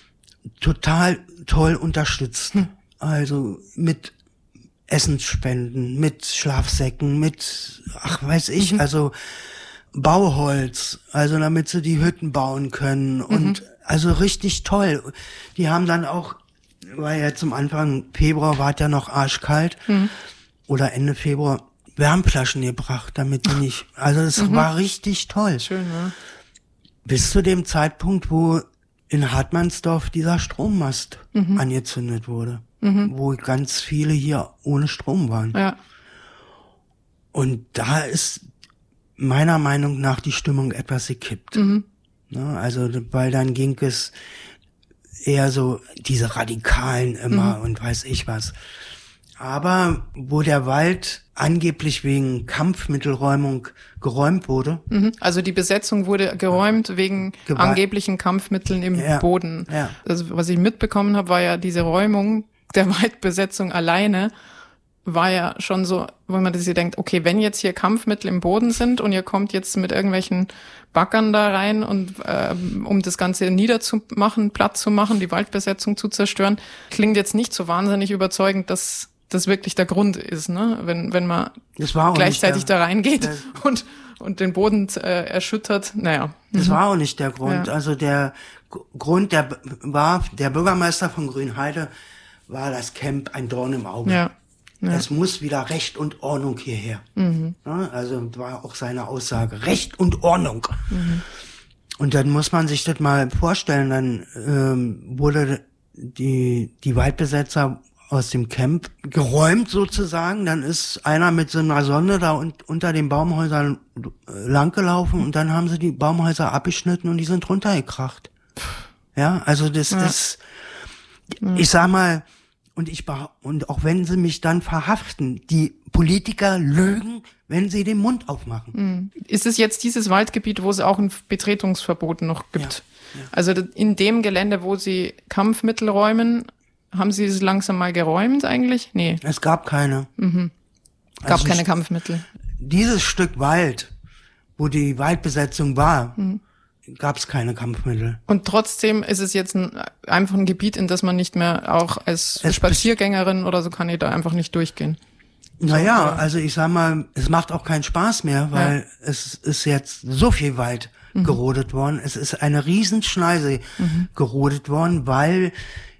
total toll unterstützt. Hm. Also mit Essensspenden, mit Schlafsäcken, mit, ach weiß ich, mhm. also Bauholz, also damit sie die Hütten bauen können. Und mhm. also richtig toll. Die haben dann auch, weil ja zum Anfang Februar war es ja noch arschkalt, mhm. oder Ende Februar, Wärmflaschen gebracht, damit die nicht, also es mhm. war richtig toll. Schön, ja. Bis zu dem Zeitpunkt, wo in Hartmannsdorf dieser Strommast mhm. angezündet wurde, mhm. wo ganz viele hier ohne Strom waren. Ja. Und da ist meiner Meinung nach die Stimmung etwas gekippt. Mhm. Ja, also, weil dann ging es eher so diese Radikalen immer mhm. und weiß ich was. Aber wo der Wald angeblich wegen Kampfmittelräumung geräumt wurde. Mhm. Also die Besetzung wurde geräumt wegen Gewalt. angeblichen Kampfmitteln im ja. Boden. Ja. Also was ich mitbekommen habe, war ja diese Räumung der Waldbesetzung alleine, war ja schon so, wenn man sich denkt, okay, wenn jetzt hier Kampfmittel im Boden sind und ihr kommt jetzt mit irgendwelchen Baggern da rein und äh, um das Ganze niederzumachen, platt zu machen, die Waldbesetzung zu zerstören, klingt jetzt nicht so wahnsinnig überzeugend, dass das wirklich der Grund ist, ne? Wenn wenn man gleichzeitig der, da reingeht der, und und den Boden äh, erschüttert, naja. Das mhm. war auch nicht der Grund. Ja. Also der G- Grund, der war, der Bürgermeister von Grünheide war das Camp ein Dorn im Auge. Ja. Ja. Es muss wieder Recht und Ordnung hierher. Mhm. Ja, also war auch seine Aussage. Recht und Ordnung. Mhm. Und dann muss man sich das mal vorstellen, dann ähm, wurde die die Waldbesetzer aus dem Camp geräumt sozusagen, dann ist einer mit so einer Sonde da und, unter den Baumhäusern langgelaufen und dann haben sie die Baumhäuser abgeschnitten und die sind runtergekracht. Ja, also das ja. ist, ich sag mal, und ich und auch wenn sie mich dann verhaften, die Politiker lügen, wenn sie den Mund aufmachen. Ist es jetzt dieses Waldgebiet, wo es auch ein Betretungsverbot noch gibt? Ja, ja. Also in dem Gelände, wo sie Kampfmittel räumen, haben Sie es langsam mal geräumt eigentlich? Nee. Es gab keine. Mhm. Gab also keine Kampfmittel. Dieses Stück Wald, wo die Waldbesetzung war, mhm. gab es keine Kampfmittel. Und trotzdem ist es jetzt ein, einfach ein Gebiet, in das man nicht mehr auch als es Spaziergängerin oder so kann ich da einfach nicht durchgehen. Naja, also ich sag mal, es macht auch keinen Spaß mehr, weil ja. es ist jetzt so viel Wald mhm. gerodet worden. Es ist eine Riesenschneise mhm. gerodet worden, weil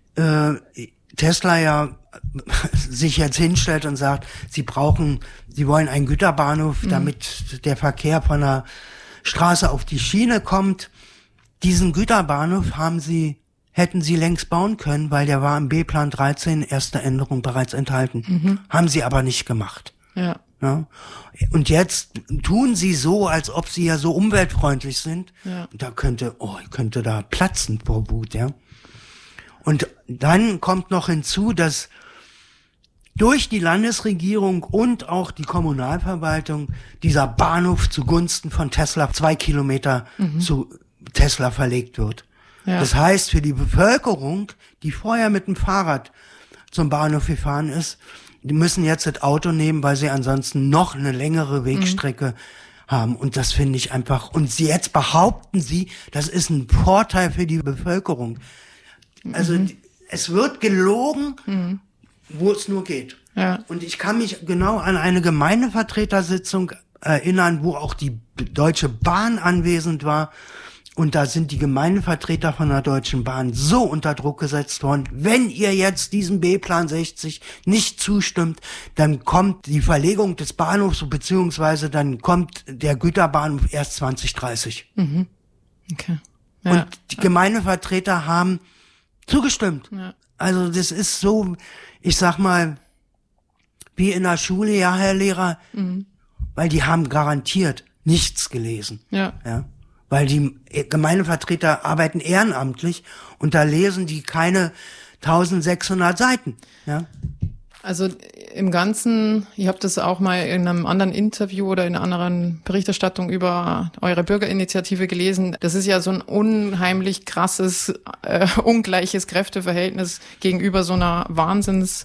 Tesla ja sich jetzt hinstellt und sagt, sie brauchen, sie wollen einen Güterbahnhof, mhm. damit der Verkehr von der Straße auf die Schiene kommt. Diesen Güterbahnhof haben sie, hätten sie längst bauen können, weil der war im B-Plan dreizehn, erste Änderung bereits enthalten. Mhm. Haben sie aber nicht gemacht. Ja. Ja. Und jetzt tun sie so, als ob sie ja so umweltfreundlich sind. Ja. Da könnte, oh, könnte da platzen vor Wut, ja. Und dann kommt noch hinzu, dass durch die Landesregierung und auch die Kommunalverwaltung dieser Bahnhof zugunsten von Tesla zwei Kilometer mhm. zu Tesla verlegt wird. Ja. Das heißt, für die Bevölkerung, die vorher mit dem Fahrrad zum Bahnhof gefahren ist, die müssen jetzt das Auto nehmen, weil sie ansonsten noch eine längere Wegstrecke mhm. haben. Und das finde ich einfach, und sie jetzt behaupten sie, das ist ein Vorteil für die Bevölkerung. Also mhm. es wird gelogen, mhm. wo es nur geht. Ja. Und ich kann mich genau an eine Gemeindevertretersitzung erinnern, wo auch die Deutsche Bahn anwesend war Und da sind die Gemeindevertreter von der Deutschen Bahn so unter Druck gesetzt worden, wenn ihr jetzt diesem B-Plan sechzig nicht zustimmt, dann kommt die Verlegung des Bahnhofs, beziehungsweise dann kommt der Güterbahnhof erst zwanzig dreißig. Mhm. Okay. Ja. Und die Gemeindevertreter haben zugestimmt. Ja. Also das ist so, ich sag mal, wie in der Schule, ja, Herr Lehrer, mhm. weil die haben garantiert nichts gelesen. Ja. Ja. Weil die Gemeindevertreter arbeiten ehrenamtlich und da lesen die keine eintausendsechshundert Seiten. Ja. Also im Ganzen, ihr habt das auch mal in einem anderen Interview oder in einer anderen Berichterstattung über eure Bürgerinitiative gelesen. Das ist ja so ein unheimlich krasses, äh, ungleiches Kräfteverhältnis gegenüber so einer Wahnsinns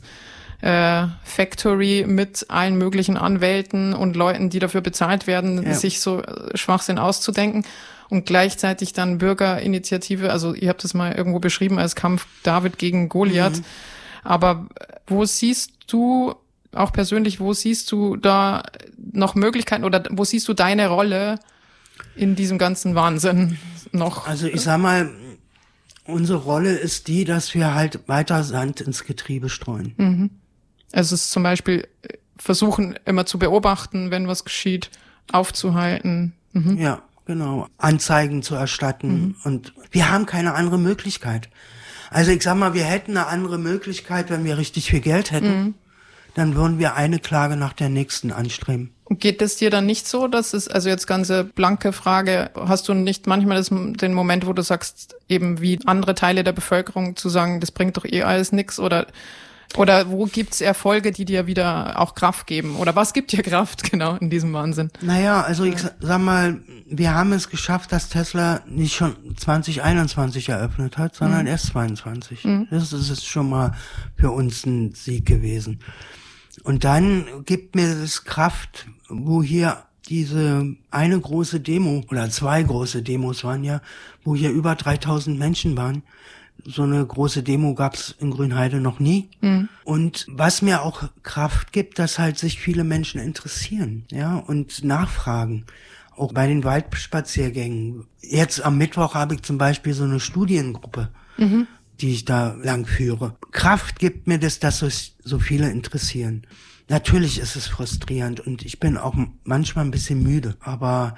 äh, Factory mit allen möglichen Anwälten und Leuten, die dafür bezahlt werden, ja. sich so Schwachsinn auszudenken. Und gleichzeitig dann Bürgerinitiative, also ihr habt das mal irgendwo beschrieben als Kampf David gegen Goliath. Mhm. Aber wo siehst du, auch persönlich, wo siehst du da noch Möglichkeiten oder wo siehst du deine Rolle in diesem ganzen Wahnsinn noch? Also ich sag mal, unsere Rolle ist die, dass wir halt weiter Sand ins Getriebe streuen. Mhm. Also es ist zum Beispiel versuchen, immer zu beobachten, wenn was geschieht, aufzuhalten. Mhm. Ja. Genau, Anzeigen zu erstatten mhm. und wir haben keine andere Möglichkeit. Also ich sag mal, wir hätten eine andere Möglichkeit, wenn wir richtig viel Geld hätten, mhm. dann würden wir eine Klage nach der nächsten anstreben. Und geht es dir dann nicht so, dass es, also jetzt ganze blanke Frage, hast du nicht manchmal das, den Moment, wo du sagst, eben wie andere Teile der Bevölkerung zu sagen, das bringt doch eh alles nix oder Oder wo gibt's Erfolge, die dir wieder auch Kraft geben? Oder was gibt dir Kraft genau in diesem Wahnsinn? Naja, also ich sag mal, wir haben es geschafft, dass Tesla nicht schon zwanzig einundzwanzig eröffnet hat, sondern mhm. erst zweiundzwanzig. Mhm. Das ist schon mal für uns ein Sieg gewesen. Und dann gibt mir das Kraft, wo hier diese eine große Demo oder zwei große Demos waren ja, wo hier über dreitausend Menschen waren. So eine große Demo gab's in Grünheide noch nie. Mhm. Und was mir auch Kraft gibt, dass halt sich viele Menschen interessieren, ja, und nachfragen. Auch bei den Waldspaziergängen. Jetzt am Mittwoch habe ich zum Beispiel so eine Studiengruppe, mhm. die ich da lang führe. Kraft gibt mir das, dass sich so viele interessieren. Natürlich ist es frustrierend und ich bin auch manchmal ein bisschen müde. Aber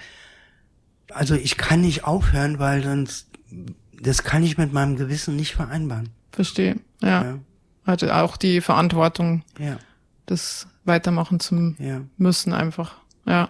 also ich kann nicht aufhören, weil sonst das kann ich mit meinem Gewissen nicht vereinbaren. Verstehe, ja. ja. Also auch die Verantwortung, ja. das weitermachen zu ja. müssen einfach, ja.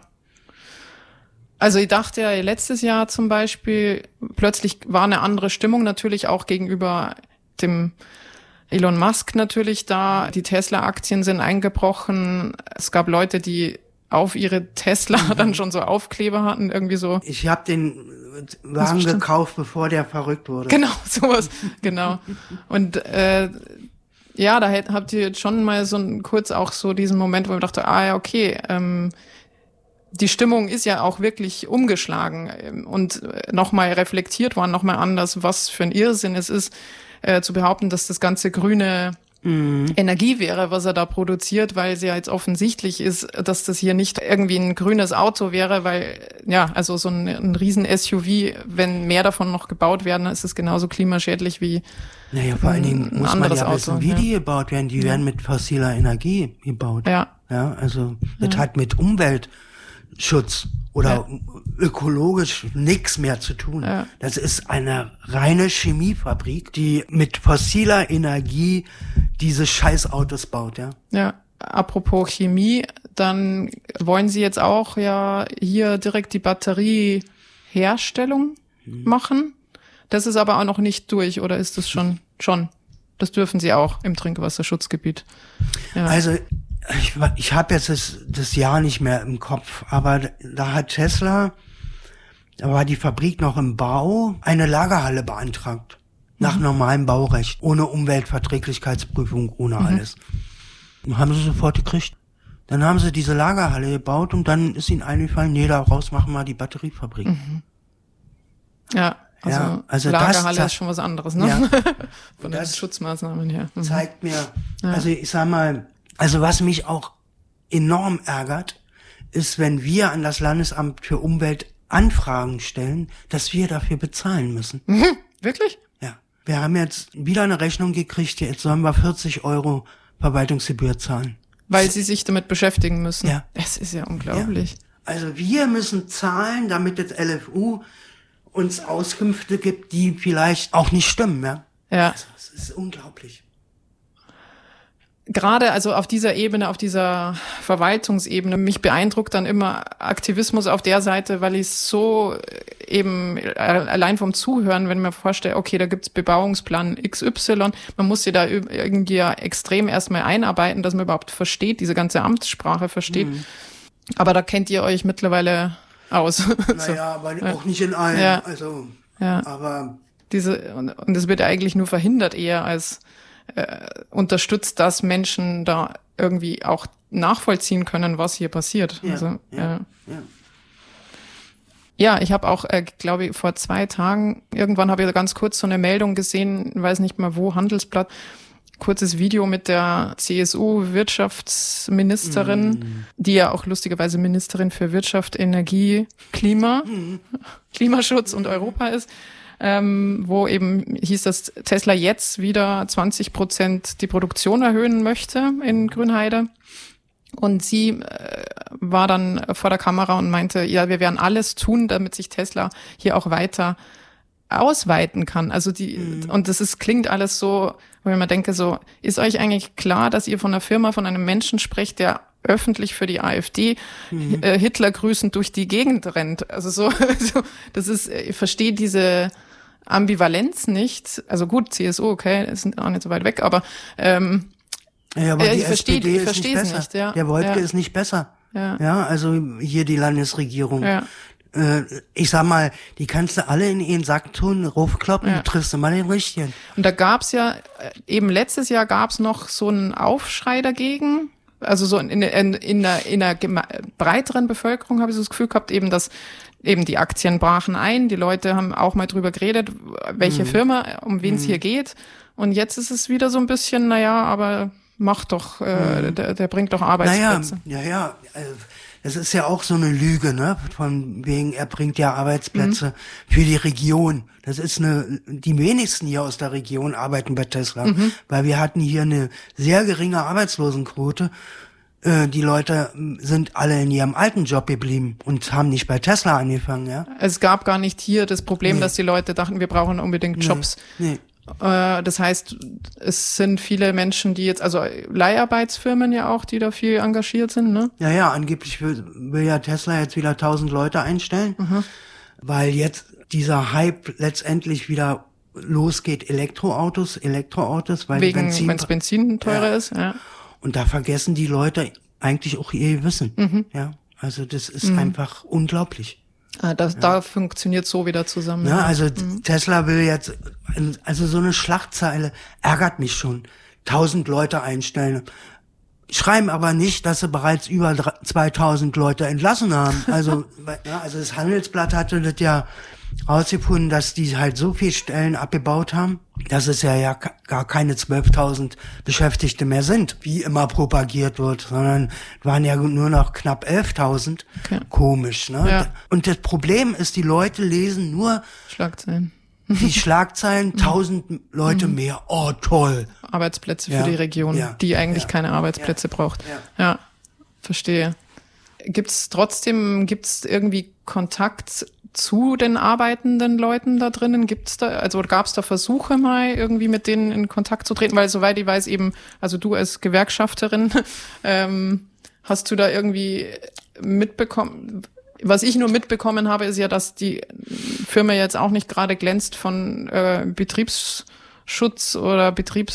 Also ich dachte ja letztes Jahr zum Beispiel, plötzlich war eine andere Stimmung natürlich auch gegenüber dem Elon Musk natürlich da. Die Tesla-Aktien sind eingebrochen. Es gab Leute, die auf ihre Tesla mhm. dann schon so Aufkleber hatten, irgendwie so. Ich habe den Wagen gekauft, bevor der verrückt wurde. Genau, sowas, genau. Und äh, ja, da habt ihr jetzt schon mal so ein, kurz auch so diesen Moment, wo ich dachte, ah ja, okay, ähm, die Stimmung ist ja auch wirklich umgeschlagen und nochmal reflektiert worden, nochmal anders, was für ein Irrsinn es ist, äh, zu behaupten, dass das ganze grüne Mhm. Energie wäre, was er da produziert, weil es ja jetzt offensichtlich ist, dass das hier nicht irgendwie ein grünes Auto wäre, weil, ja, also so ein, ein riesen S U V, wenn mehr davon noch gebaut werden, ist es genauso klimaschädlich wie naja, vor allen Dingen ein muss anderes man ja wissen, Auto, wie ja. die gebaut werden. Die ja. werden mit fossiler Energie gebaut. Ja. Ja, also das ja. hat mit Umweltschutz oder ja. ökologisch nichts mehr zu tun. Ja. Das ist eine reine Chemiefabrik, die mit fossiler Energie diese Scheißautos baut, ja. Ja, apropos Chemie, dann wollen Sie jetzt auch ja hier direkt die Batterieherstellung hm. machen. Das ist aber auch noch nicht durch, oder ist das schon? Schon. Das dürfen Sie auch im Trinkwasserschutzgebiet. Ja. Also ich, ich habe jetzt das, das Jahr nicht mehr im Kopf, aber da hat Tesla, da war die Fabrik noch im Bau, eine Lagerhalle beantragt. Nach mhm. normalem Baurecht, ohne Umweltverträglichkeitsprüfung, ohne mhm. alles. Und haben sie sofort gekriegt. Dann haben sie diese Lagerhalle gebaut und dann ist ihnen eingefallen, nee, daraus machen wir die Batteriefabrik. Mhm. Ja, also, ja, also Lagerhalle das, ist schon was anderes, ne? Ja. Von den Schutzmaßnahmen her. Mhm. Zeigt mir, ja. also ich sag mal, also was mich auch enorm ärgert, ist, wenn wir an das Landesamt für Umwelt Anfragen stellen, dass wir dafür bezahlen müssen. Mhm. Wirklich? Ja. Wir haben jetzt wieder eine Rechnung gekriegt, jetzt sollen wir vierzig Euro Verwaltungsgebühr zahlen. Weil sie sich damit beschäftigen müssen. Ja. Das ist ja unglaublich. Ja. Also wir müssen zahlen, damit das L F U uns Auskünfte gibt, die vielleicht auch nicht stimmen. Ja. Ja. Also, das ist unglaublich. Gerade also auf dieser Ebene, auf dieser Verwaltungsebene, mich beeindruckt dann immer Aktivismus auf der Seite, weil ich so eben allein vom Zuhören, wenn ich mir vorstelle, okay, da gibt's Bebauungsplan X Y, man muss sich da irgendwie ja extrem erstmal einarbeiten, dass man überhaupt versteht, diese ganze Amtssprache versteht. Mhm. Aber da kennt ihr euch mittlerweile aus. Naja, aber ja. auch nicht in allen. Ja. Also, ja. aber diese und, und das wird eigentlich nur verhindert eher als äh, unterstützt, dass Menschen da irgendwie auch nachvollziehen können, was hier passiert. Ja, also, ja, ja. ja. Ja, ich habe auch, äh, glaube ich, vor zwei Tagen, irgendwann habe ich ganz kurz so eine Meldung gesehen, weiß nicht mal wo, Handelsblatt, kurzes Video mit der C S U-Wirtschaftsministerin, mm. die ja auch lustigerweise Ministerin für Wirtschaft, Energie, Klima, mm. Klimaschutz und Europa ist. Ähm, wo eben hieß, dass Tesla jetzt wieder zwanzig Prozent die Produktion erhöhen möchte in Grünheide. Und sie äh, war dann vor der Kamera und meinte, ja, wir werden alles tun, damit sich Tesla hier auch weiter ausweiten kann. Also die, mhm. und das ist, klingt alles so, wo ich mir denke, so, ist euch eigentlich klar, dass ihr von einer Firma, von einem Menschen sprecht, der öffentlich für die AfD mhm. äh, Hitler grüßend durch die Gegend rennt? Also so, so das ist, ich verstehe diese Ambivalenz nicht. Also gut, C S U, okay, ist auch nicht so weit weg, aber ähm, ja, aber äh, die ich verstehe S P D ich verstehe es nicht. Ja. Der Wolke ja. ist nicht besser. Ja. ja, also hier die Landesregierung. Ja. Äh, ich sag mal, die kannst du alle in ihren Sack tun, raufkloppen, Ja. du triffst immer den Richtigen. Und da gab's ja, eben letztes Jahr gab's noch so einen Aufschrei dagegen. Also so in, in, in einer, in einer geme- breiteren Bevölkerung habe ich so das Gefühl gehabt, eben, dass eben die Aktien brachen ein. Die Leute haben auch mal drüber geredet, welche mhm. Firma, um wen es mhm. hier geht. Und jetzt ist es wieder so ein bisschen, naja, aber macht doch, äh, mhm. der, der bringt doch Arbeitsplätze. Naja, ja, ja. Also, das ist ja auch so eine Lüge, ne? Von wegen, er bringt ja Arbeitsplätze mhm. für die Region. Das ist eine, die wenigsten hier aus der Region arbeiten bei Tesla, mhm. weil wir hatten hier eine sehr geringe Arbeitslosenquote. Äh, die Leute sind alle in ihrem alten Job geblieben und haben nicht bei Tesla angefangen, ja? Es gab gar nicht hier das Problem, Nee. dass die Leute dachten, wir brauchen unbedingt Jobs. Nee. nee. Äh, das heißt, es sind viele Menschen, die jetzt, also Leiharbeitsfirmen ja auch, die da viel engagiert sind, ne? Ja, ja, angeblich will, will ja Tesla jetzt wieder tausend Leute einstellen, Mhm. weil jetzt dieser Hype letztendlich wieder losgeht, Elektroautos, Elektroautos, weil Wegen, Benzin, wenn es Benzin teurer Ja. ist, ja. und da vergessen die Leute eigentlich auch ihr Gewissen, Mhm. ja, also das ist einfach unglaublich. Ah, da, da funktioniert so wieder zusammen. Ja, also Mhm. Tesla will jetzt, also so eine Schlagzeile ärgert mich schon. Tausend Leute einstellen. Schreiben aber nicht, dass sie bereits über zweitausend Leute entlassen haben. Also, ja, also das Handelsblatt hatte das ja rausgefunden, dass die halt so viel Stellen abgebaut haben, dass es ja, ja gar keine zwölftausend Beschäftigte mehr sind, wie immer propagiert wird, sondern waren ja nur noch knapp elftausend. Okay. Komisch, ne? Ja. Und das Problem ist, die Leute lesen nur Schlagzeilen. die Schlagzeilen, tausend Leute mehr. Oh, toll. Arbeitsplätze Ja, für die Region, ja, die eigentlich ja, keine Arbeitsplätze ja, braucht. ja. Ja, verstehe. Gibt's trotzdem, gibt's irgendwie Kontakt zu den arbeitenden Leuten da drinnen? Gibt's da, also gab's da Versuche mal irgendwie mit denen in Kontakt zu treten? Weil soweit ich weiß eben, also du als Gewerkschafterin, ähm, hast du da irgendwie mitbekommen? Was ich nur mitbekommen habe, ist ja, dass die Firma jetzt auch nicht gerade glänzt von äh, Betriebsschutz oder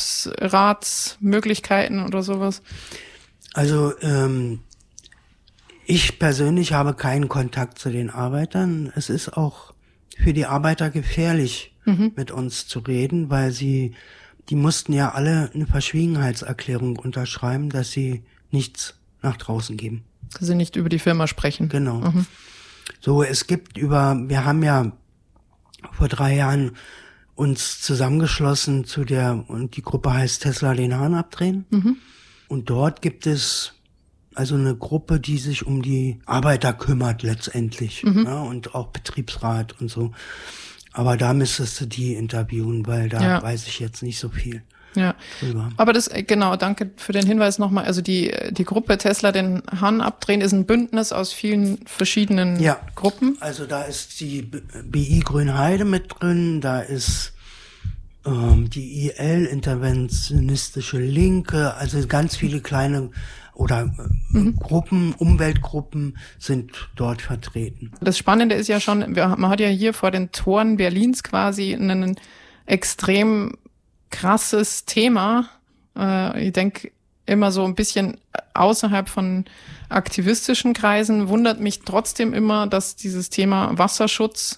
Betriebsratsmöglichkeiten oder sowas. Also ähm, ich persönlich habe keinen Kontakt zu den Arbeitern. Es ist auch für die Arbeiter gefährlich, mhm. mit uns zu reden, weil sie, die mussten ja alle eine Verschwiegenheitserklärung unterschreiben, dass sie nichts nach draußen geben. Dass sie nicht über die Firma sprechen. Genau. Mhm. So, es gibt über, wir haben ja vor drei Jahren uns zusammengeschlossen zu der, und die Gruppe heißt Tesla den Hahn abdrehen. Mhm. Und dort gibt es also eine Gruppe, die sich um die Arbeiter kümmert letztendlich, mhm. ja, und auch Betriebsrat und so. Aber da müsstest du die interviewen, weil da ja. weiß ich jetzt nicht so viel. Ja, drüber. Aber das, genau, danke für den Hinweis nochmal. Also die die Gruppe Tesla den Hahn abdrehen ist ein Bündnis aus vielen verschiedenen ja. Gruppen. Also da ist die B I Grünheide mit drin, da ist ähm, die I L, Interventionistische Linke, also ganz viele kleine oder äh, mhm. Gruppen, Umweltgruppen sind dort vertreten. Das Spannende ist ja schon, man hat ja hier vor den Toren Berlins quasi einen extrem krasses Thema. Äh, ich denke immer so ein bisschen außerhalb von aktivistischen Kreisen, wundert mich trotzdem immer, dass dieses Thema Wasserschutz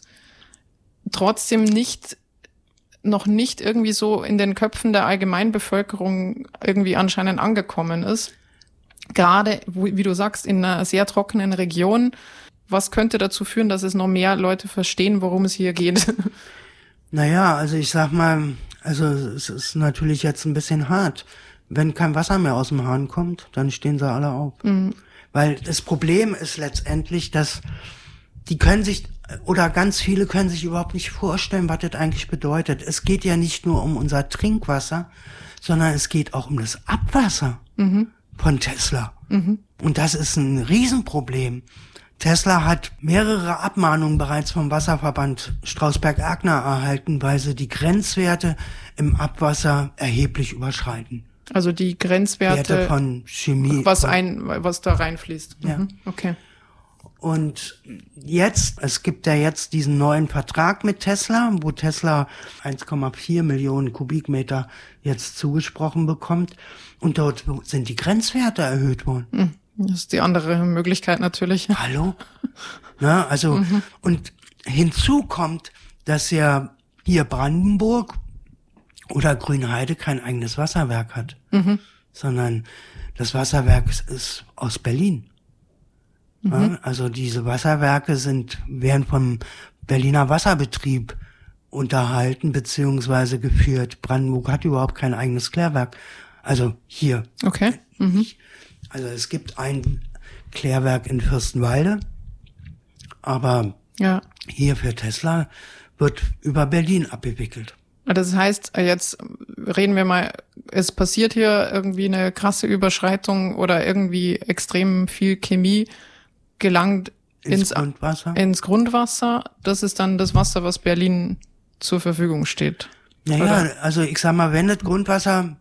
trotzdem nicht, noch nicht irgendwie so in den Köpfen der Allgemeinbevölkerung irgendwie anscheinend angekommen ist. Gerade, wie du sagst, in einer sehr trockenen Region. Was könnte dazu führen, dass es noch mehr Leute verstehen, worum es hier geht? Naja, also ich sag mal, also es ist natürlich jetzt ein bisschen hart. Wenn kein Wasser mehr aus dem Hahn kommt, dann stehen sie alle auf. Mhm. Weil das Problem ist letztendlich, dass die können sich, oder ganz viele können sich überhaupt nicht vorstellen, was das eigentlich bedeutet. Es geht ja nicht nur um unser Trinkwasser, sondern es geht auch um das Abwasser mhm. von Tesla. Mhm. Und das ist ein Riesenproblem. Tesla hat mehrere Abmahnungen bereits vom Wasserverband Strausberg-Erkner erhalten, weil sie die Grenzwerte im Abwasser erheblich überschreiten. Also die Grenzwerte Werte von Chemie, was ein, was da reinfließt. Ja. Mhm. Okay. Und jetzt, es gibt ja jetzt diesen neuen Vertrag mit Tesla, wo Tesla eins Komma vier Millionen Kubikmeter jetzt zugesprochen bekommt. Und dort sind die Grenzwerte erhöht worden. Mhm. Das ist die andere Möglichkeit natürlich. Hallo? Na, also, mhm. und hinzu kommt, dass ja hier Brandenburg oder Grünheide kein eigenes Wasserwerk hat, mhm. sondern das Wasserwerk ist aus Berlin. Mhm. Ja, also diese Wasserwerke sind, werden vom Berliner Wasserbetrieb unterhalten beziehungsweise geführt. Brandenburg hat überhaupt kein eigenes Klärwerk. Also hier. Okay. Mhm. Also es gibt ein Klärwerk in Fürstenwalde, aber ja. hier für Tesla wird über Berlin abgewickelt. Das heißt, jetzt reden wir mal, es passiert hier irgendwie eine krasse Überschreitung oder irgendwie extrem viel Chemie gelangt ins, ins Grundwasser. ins Grundwasser. Das ist dann das Wasser, was Berlin zur Verfügung steht. Naja, oder? Also ich sag mal, wenn das Grundwasser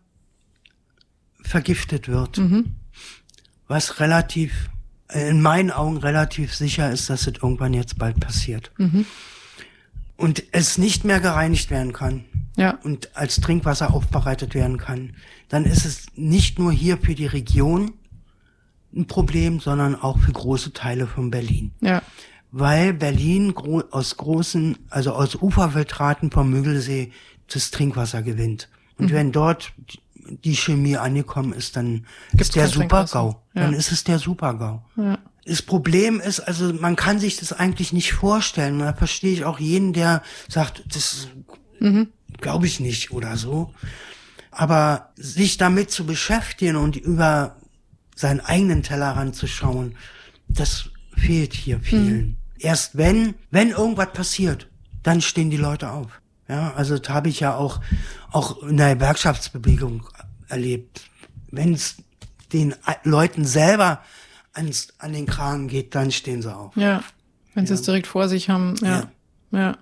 vergiftet wird, mhm. was relativ, in meinen Augen relativ sicher ist, dass es irgendwann jetzt bald passiert. Mhm. Und es nicht mehr gereinigt werden kann. Ja. Und als Trinkwasser aufbereitet werden kann. Dann ist es nicht nur hier für die Region ein Problem, sondern auch für große Teile von Berlin. Ja. Weil Berlin gro- aus großen, also aus Uferfiltraten vom Müggelsee das Trinkwasser gewinnt. Und mhm. wenn dort die Chemie angekommen ist, dann Gibt's ist der Super-GAU. Ja. Dann ist es der Super-GAU. Ja. Das Problem ist, also man kann sich das eigentlich nicht vorstellen. Da verstehe ich auch jeden, der sagt, das mhm. glaube ich nicht oder so. Aber sich damit zu beschäftigen und über seinen eigenen Tellerrand zu schauen, das fehlt hier vielen. Mhm. Erst wenn, wenn irgendwas passiert, dann stehen die Leute auf. Ja, also das habe ich ja auch, auch in der Gewerkschaftsbewegung erlebt. Wenn es den Leuten selber ans, an den Kragen geht, dann stehen sie auf. Ja, wenn sie ja. es direkt vor sich haben. Ja. ja, ja.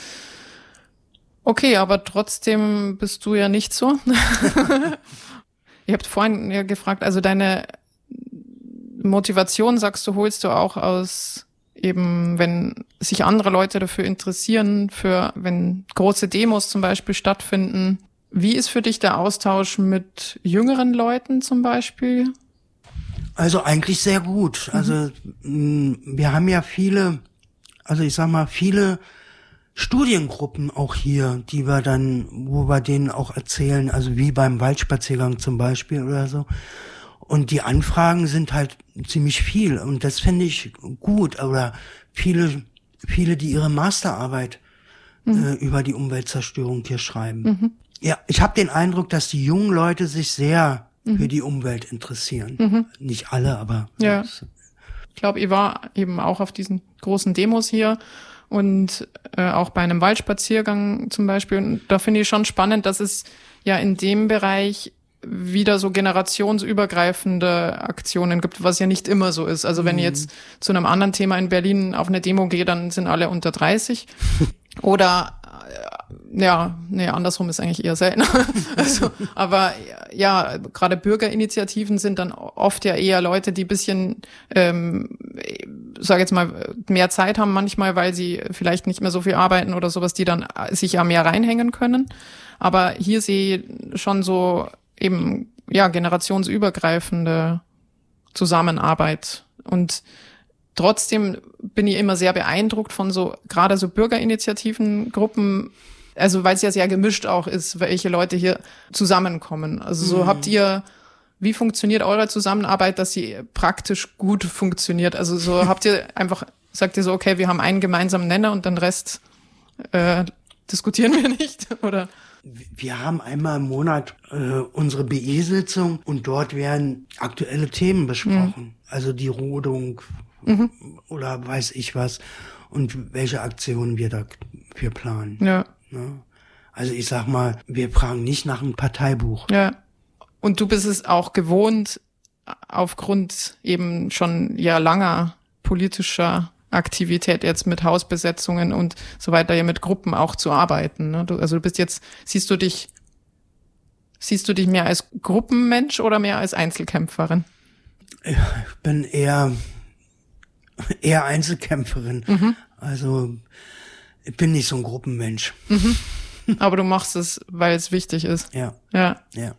Okay, aber trotzdem bist du ja nicht so. Ihr habt vorhin ja gefragt, also deine Motivation, sagst du, holst du auch aus eben, wenn sich andere Leute dafür interessieren, für wenn große Demos zum Beispiel stattfinden. Wie ist für dich der Austausch mit jüngeren Leuten zum Beispiel? Also eigentlich sehr gut. Mhm. Also mh, wir haben ja viele, also ich sag mal, viele Studiengruppen auch hier, die wir dann, wo wir denen auch erzählen, also wie beim Waldspaziergang zum Beispiel oder so. Und die Anfragen sind halt ziemlich viel und das finde ich gut. Oder viele, viele, die ihre Masterarbeit mhm. äh, über die Umweltzerstörung hier schreiben. Mhm. Ja, ich habe den Eindruck, dass die jungen Leute sich sehr mhm. für die Umwelt interessieren. Mhm. Nicht alle, aber... Ja. Ich glaube, ich war eben auch auf diesen großen Demos hier und äh, auch bei einem Waldspaziergang zum Beispiel. Und da finde ich schon spannend, dass es ja in dem Bereich wieder so generationsübergreifende Aktionen gibt, was ja nicht immer so ist. Also wenn ich jetzt zu einem anderen Thema in Berlin auf eine Demo gehe, dann sind alle unter dreißig. Oder ja, nee, andersrum ist eigentlich eher selten. Also, aber ja, gerade Bürgerinitiativen sind dann oft ja eher Leute, die ein bisschen, ähm, sage jetzt mal, mehr Zeit haben manchmal, weil sie vielleicht nicht mehr so viel arbeiten oder sowas, die dann sich ja mehr reinhängen können. Aber hier sehe ich schon so eben, ja, generationsübergreifende Zusammenarbeit. Und trotzdem bin ich immer sehr beeindruckt von so, gerade so Bürgerinitiativen, Gruppen, also weil es ja sehr gemischt auch ist, welche Leute hier zusammenkommen. Also so mhm. habt ihr, wie funktioniert eure Zusammenarbeit, dass sie praktisch gut funktioniert? Also so habt ihr einfach, sagt ihr so, okay, wir haben einen gemeinsamen Nenner und den Rest äh, diskutieren wir nicht, oder? Wir haben einmal im Monat äh, unsere B E-Sitzung und dort werden aktuelle Themen besprochen. Mhm. Also die Rodung mhm. oder weiß ich was und welche Aktionen wir dafür planen. Ja. Ja. Also ich sag mal, wir fragen nicht nach einem Parteibuch. Ja. Und du bist es auch gewohnt, aufgrund eben schon ja langer politischer Aktivität jetzt mit Hausbesetzungen und so weiter, ja mit Gruppen auch zu arbeiten. Ne? Du, also du bist jetzt, siehst du dich, siehst du dich mehr als Gruppenmensch oder mehr als Einzelkämpferin? Ich bin eher, eher Einzelkämpferin. Mhm. Also ich bin nicht so ein Gruppenmensch. Mhm. Aber du machst es, weil es wichtig ist. Ja. Ja. Ja.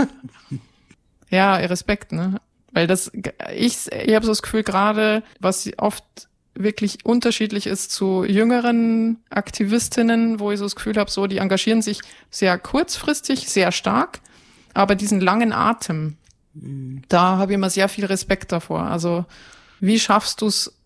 Ja, Respekt, ne? Weil das, ich, ich habe so das Gefühl gerade, was oft wirklich unterschiedlich ist zu jüngeren Aktivistinnen, wo ich so das Gefühl habe, so die engagieren sich sehr kurzfristig, sehr stark, aber diesen langen Atem, mhm. da habe ich immer sehr viel Respekt davor. Also wie schaffst du es,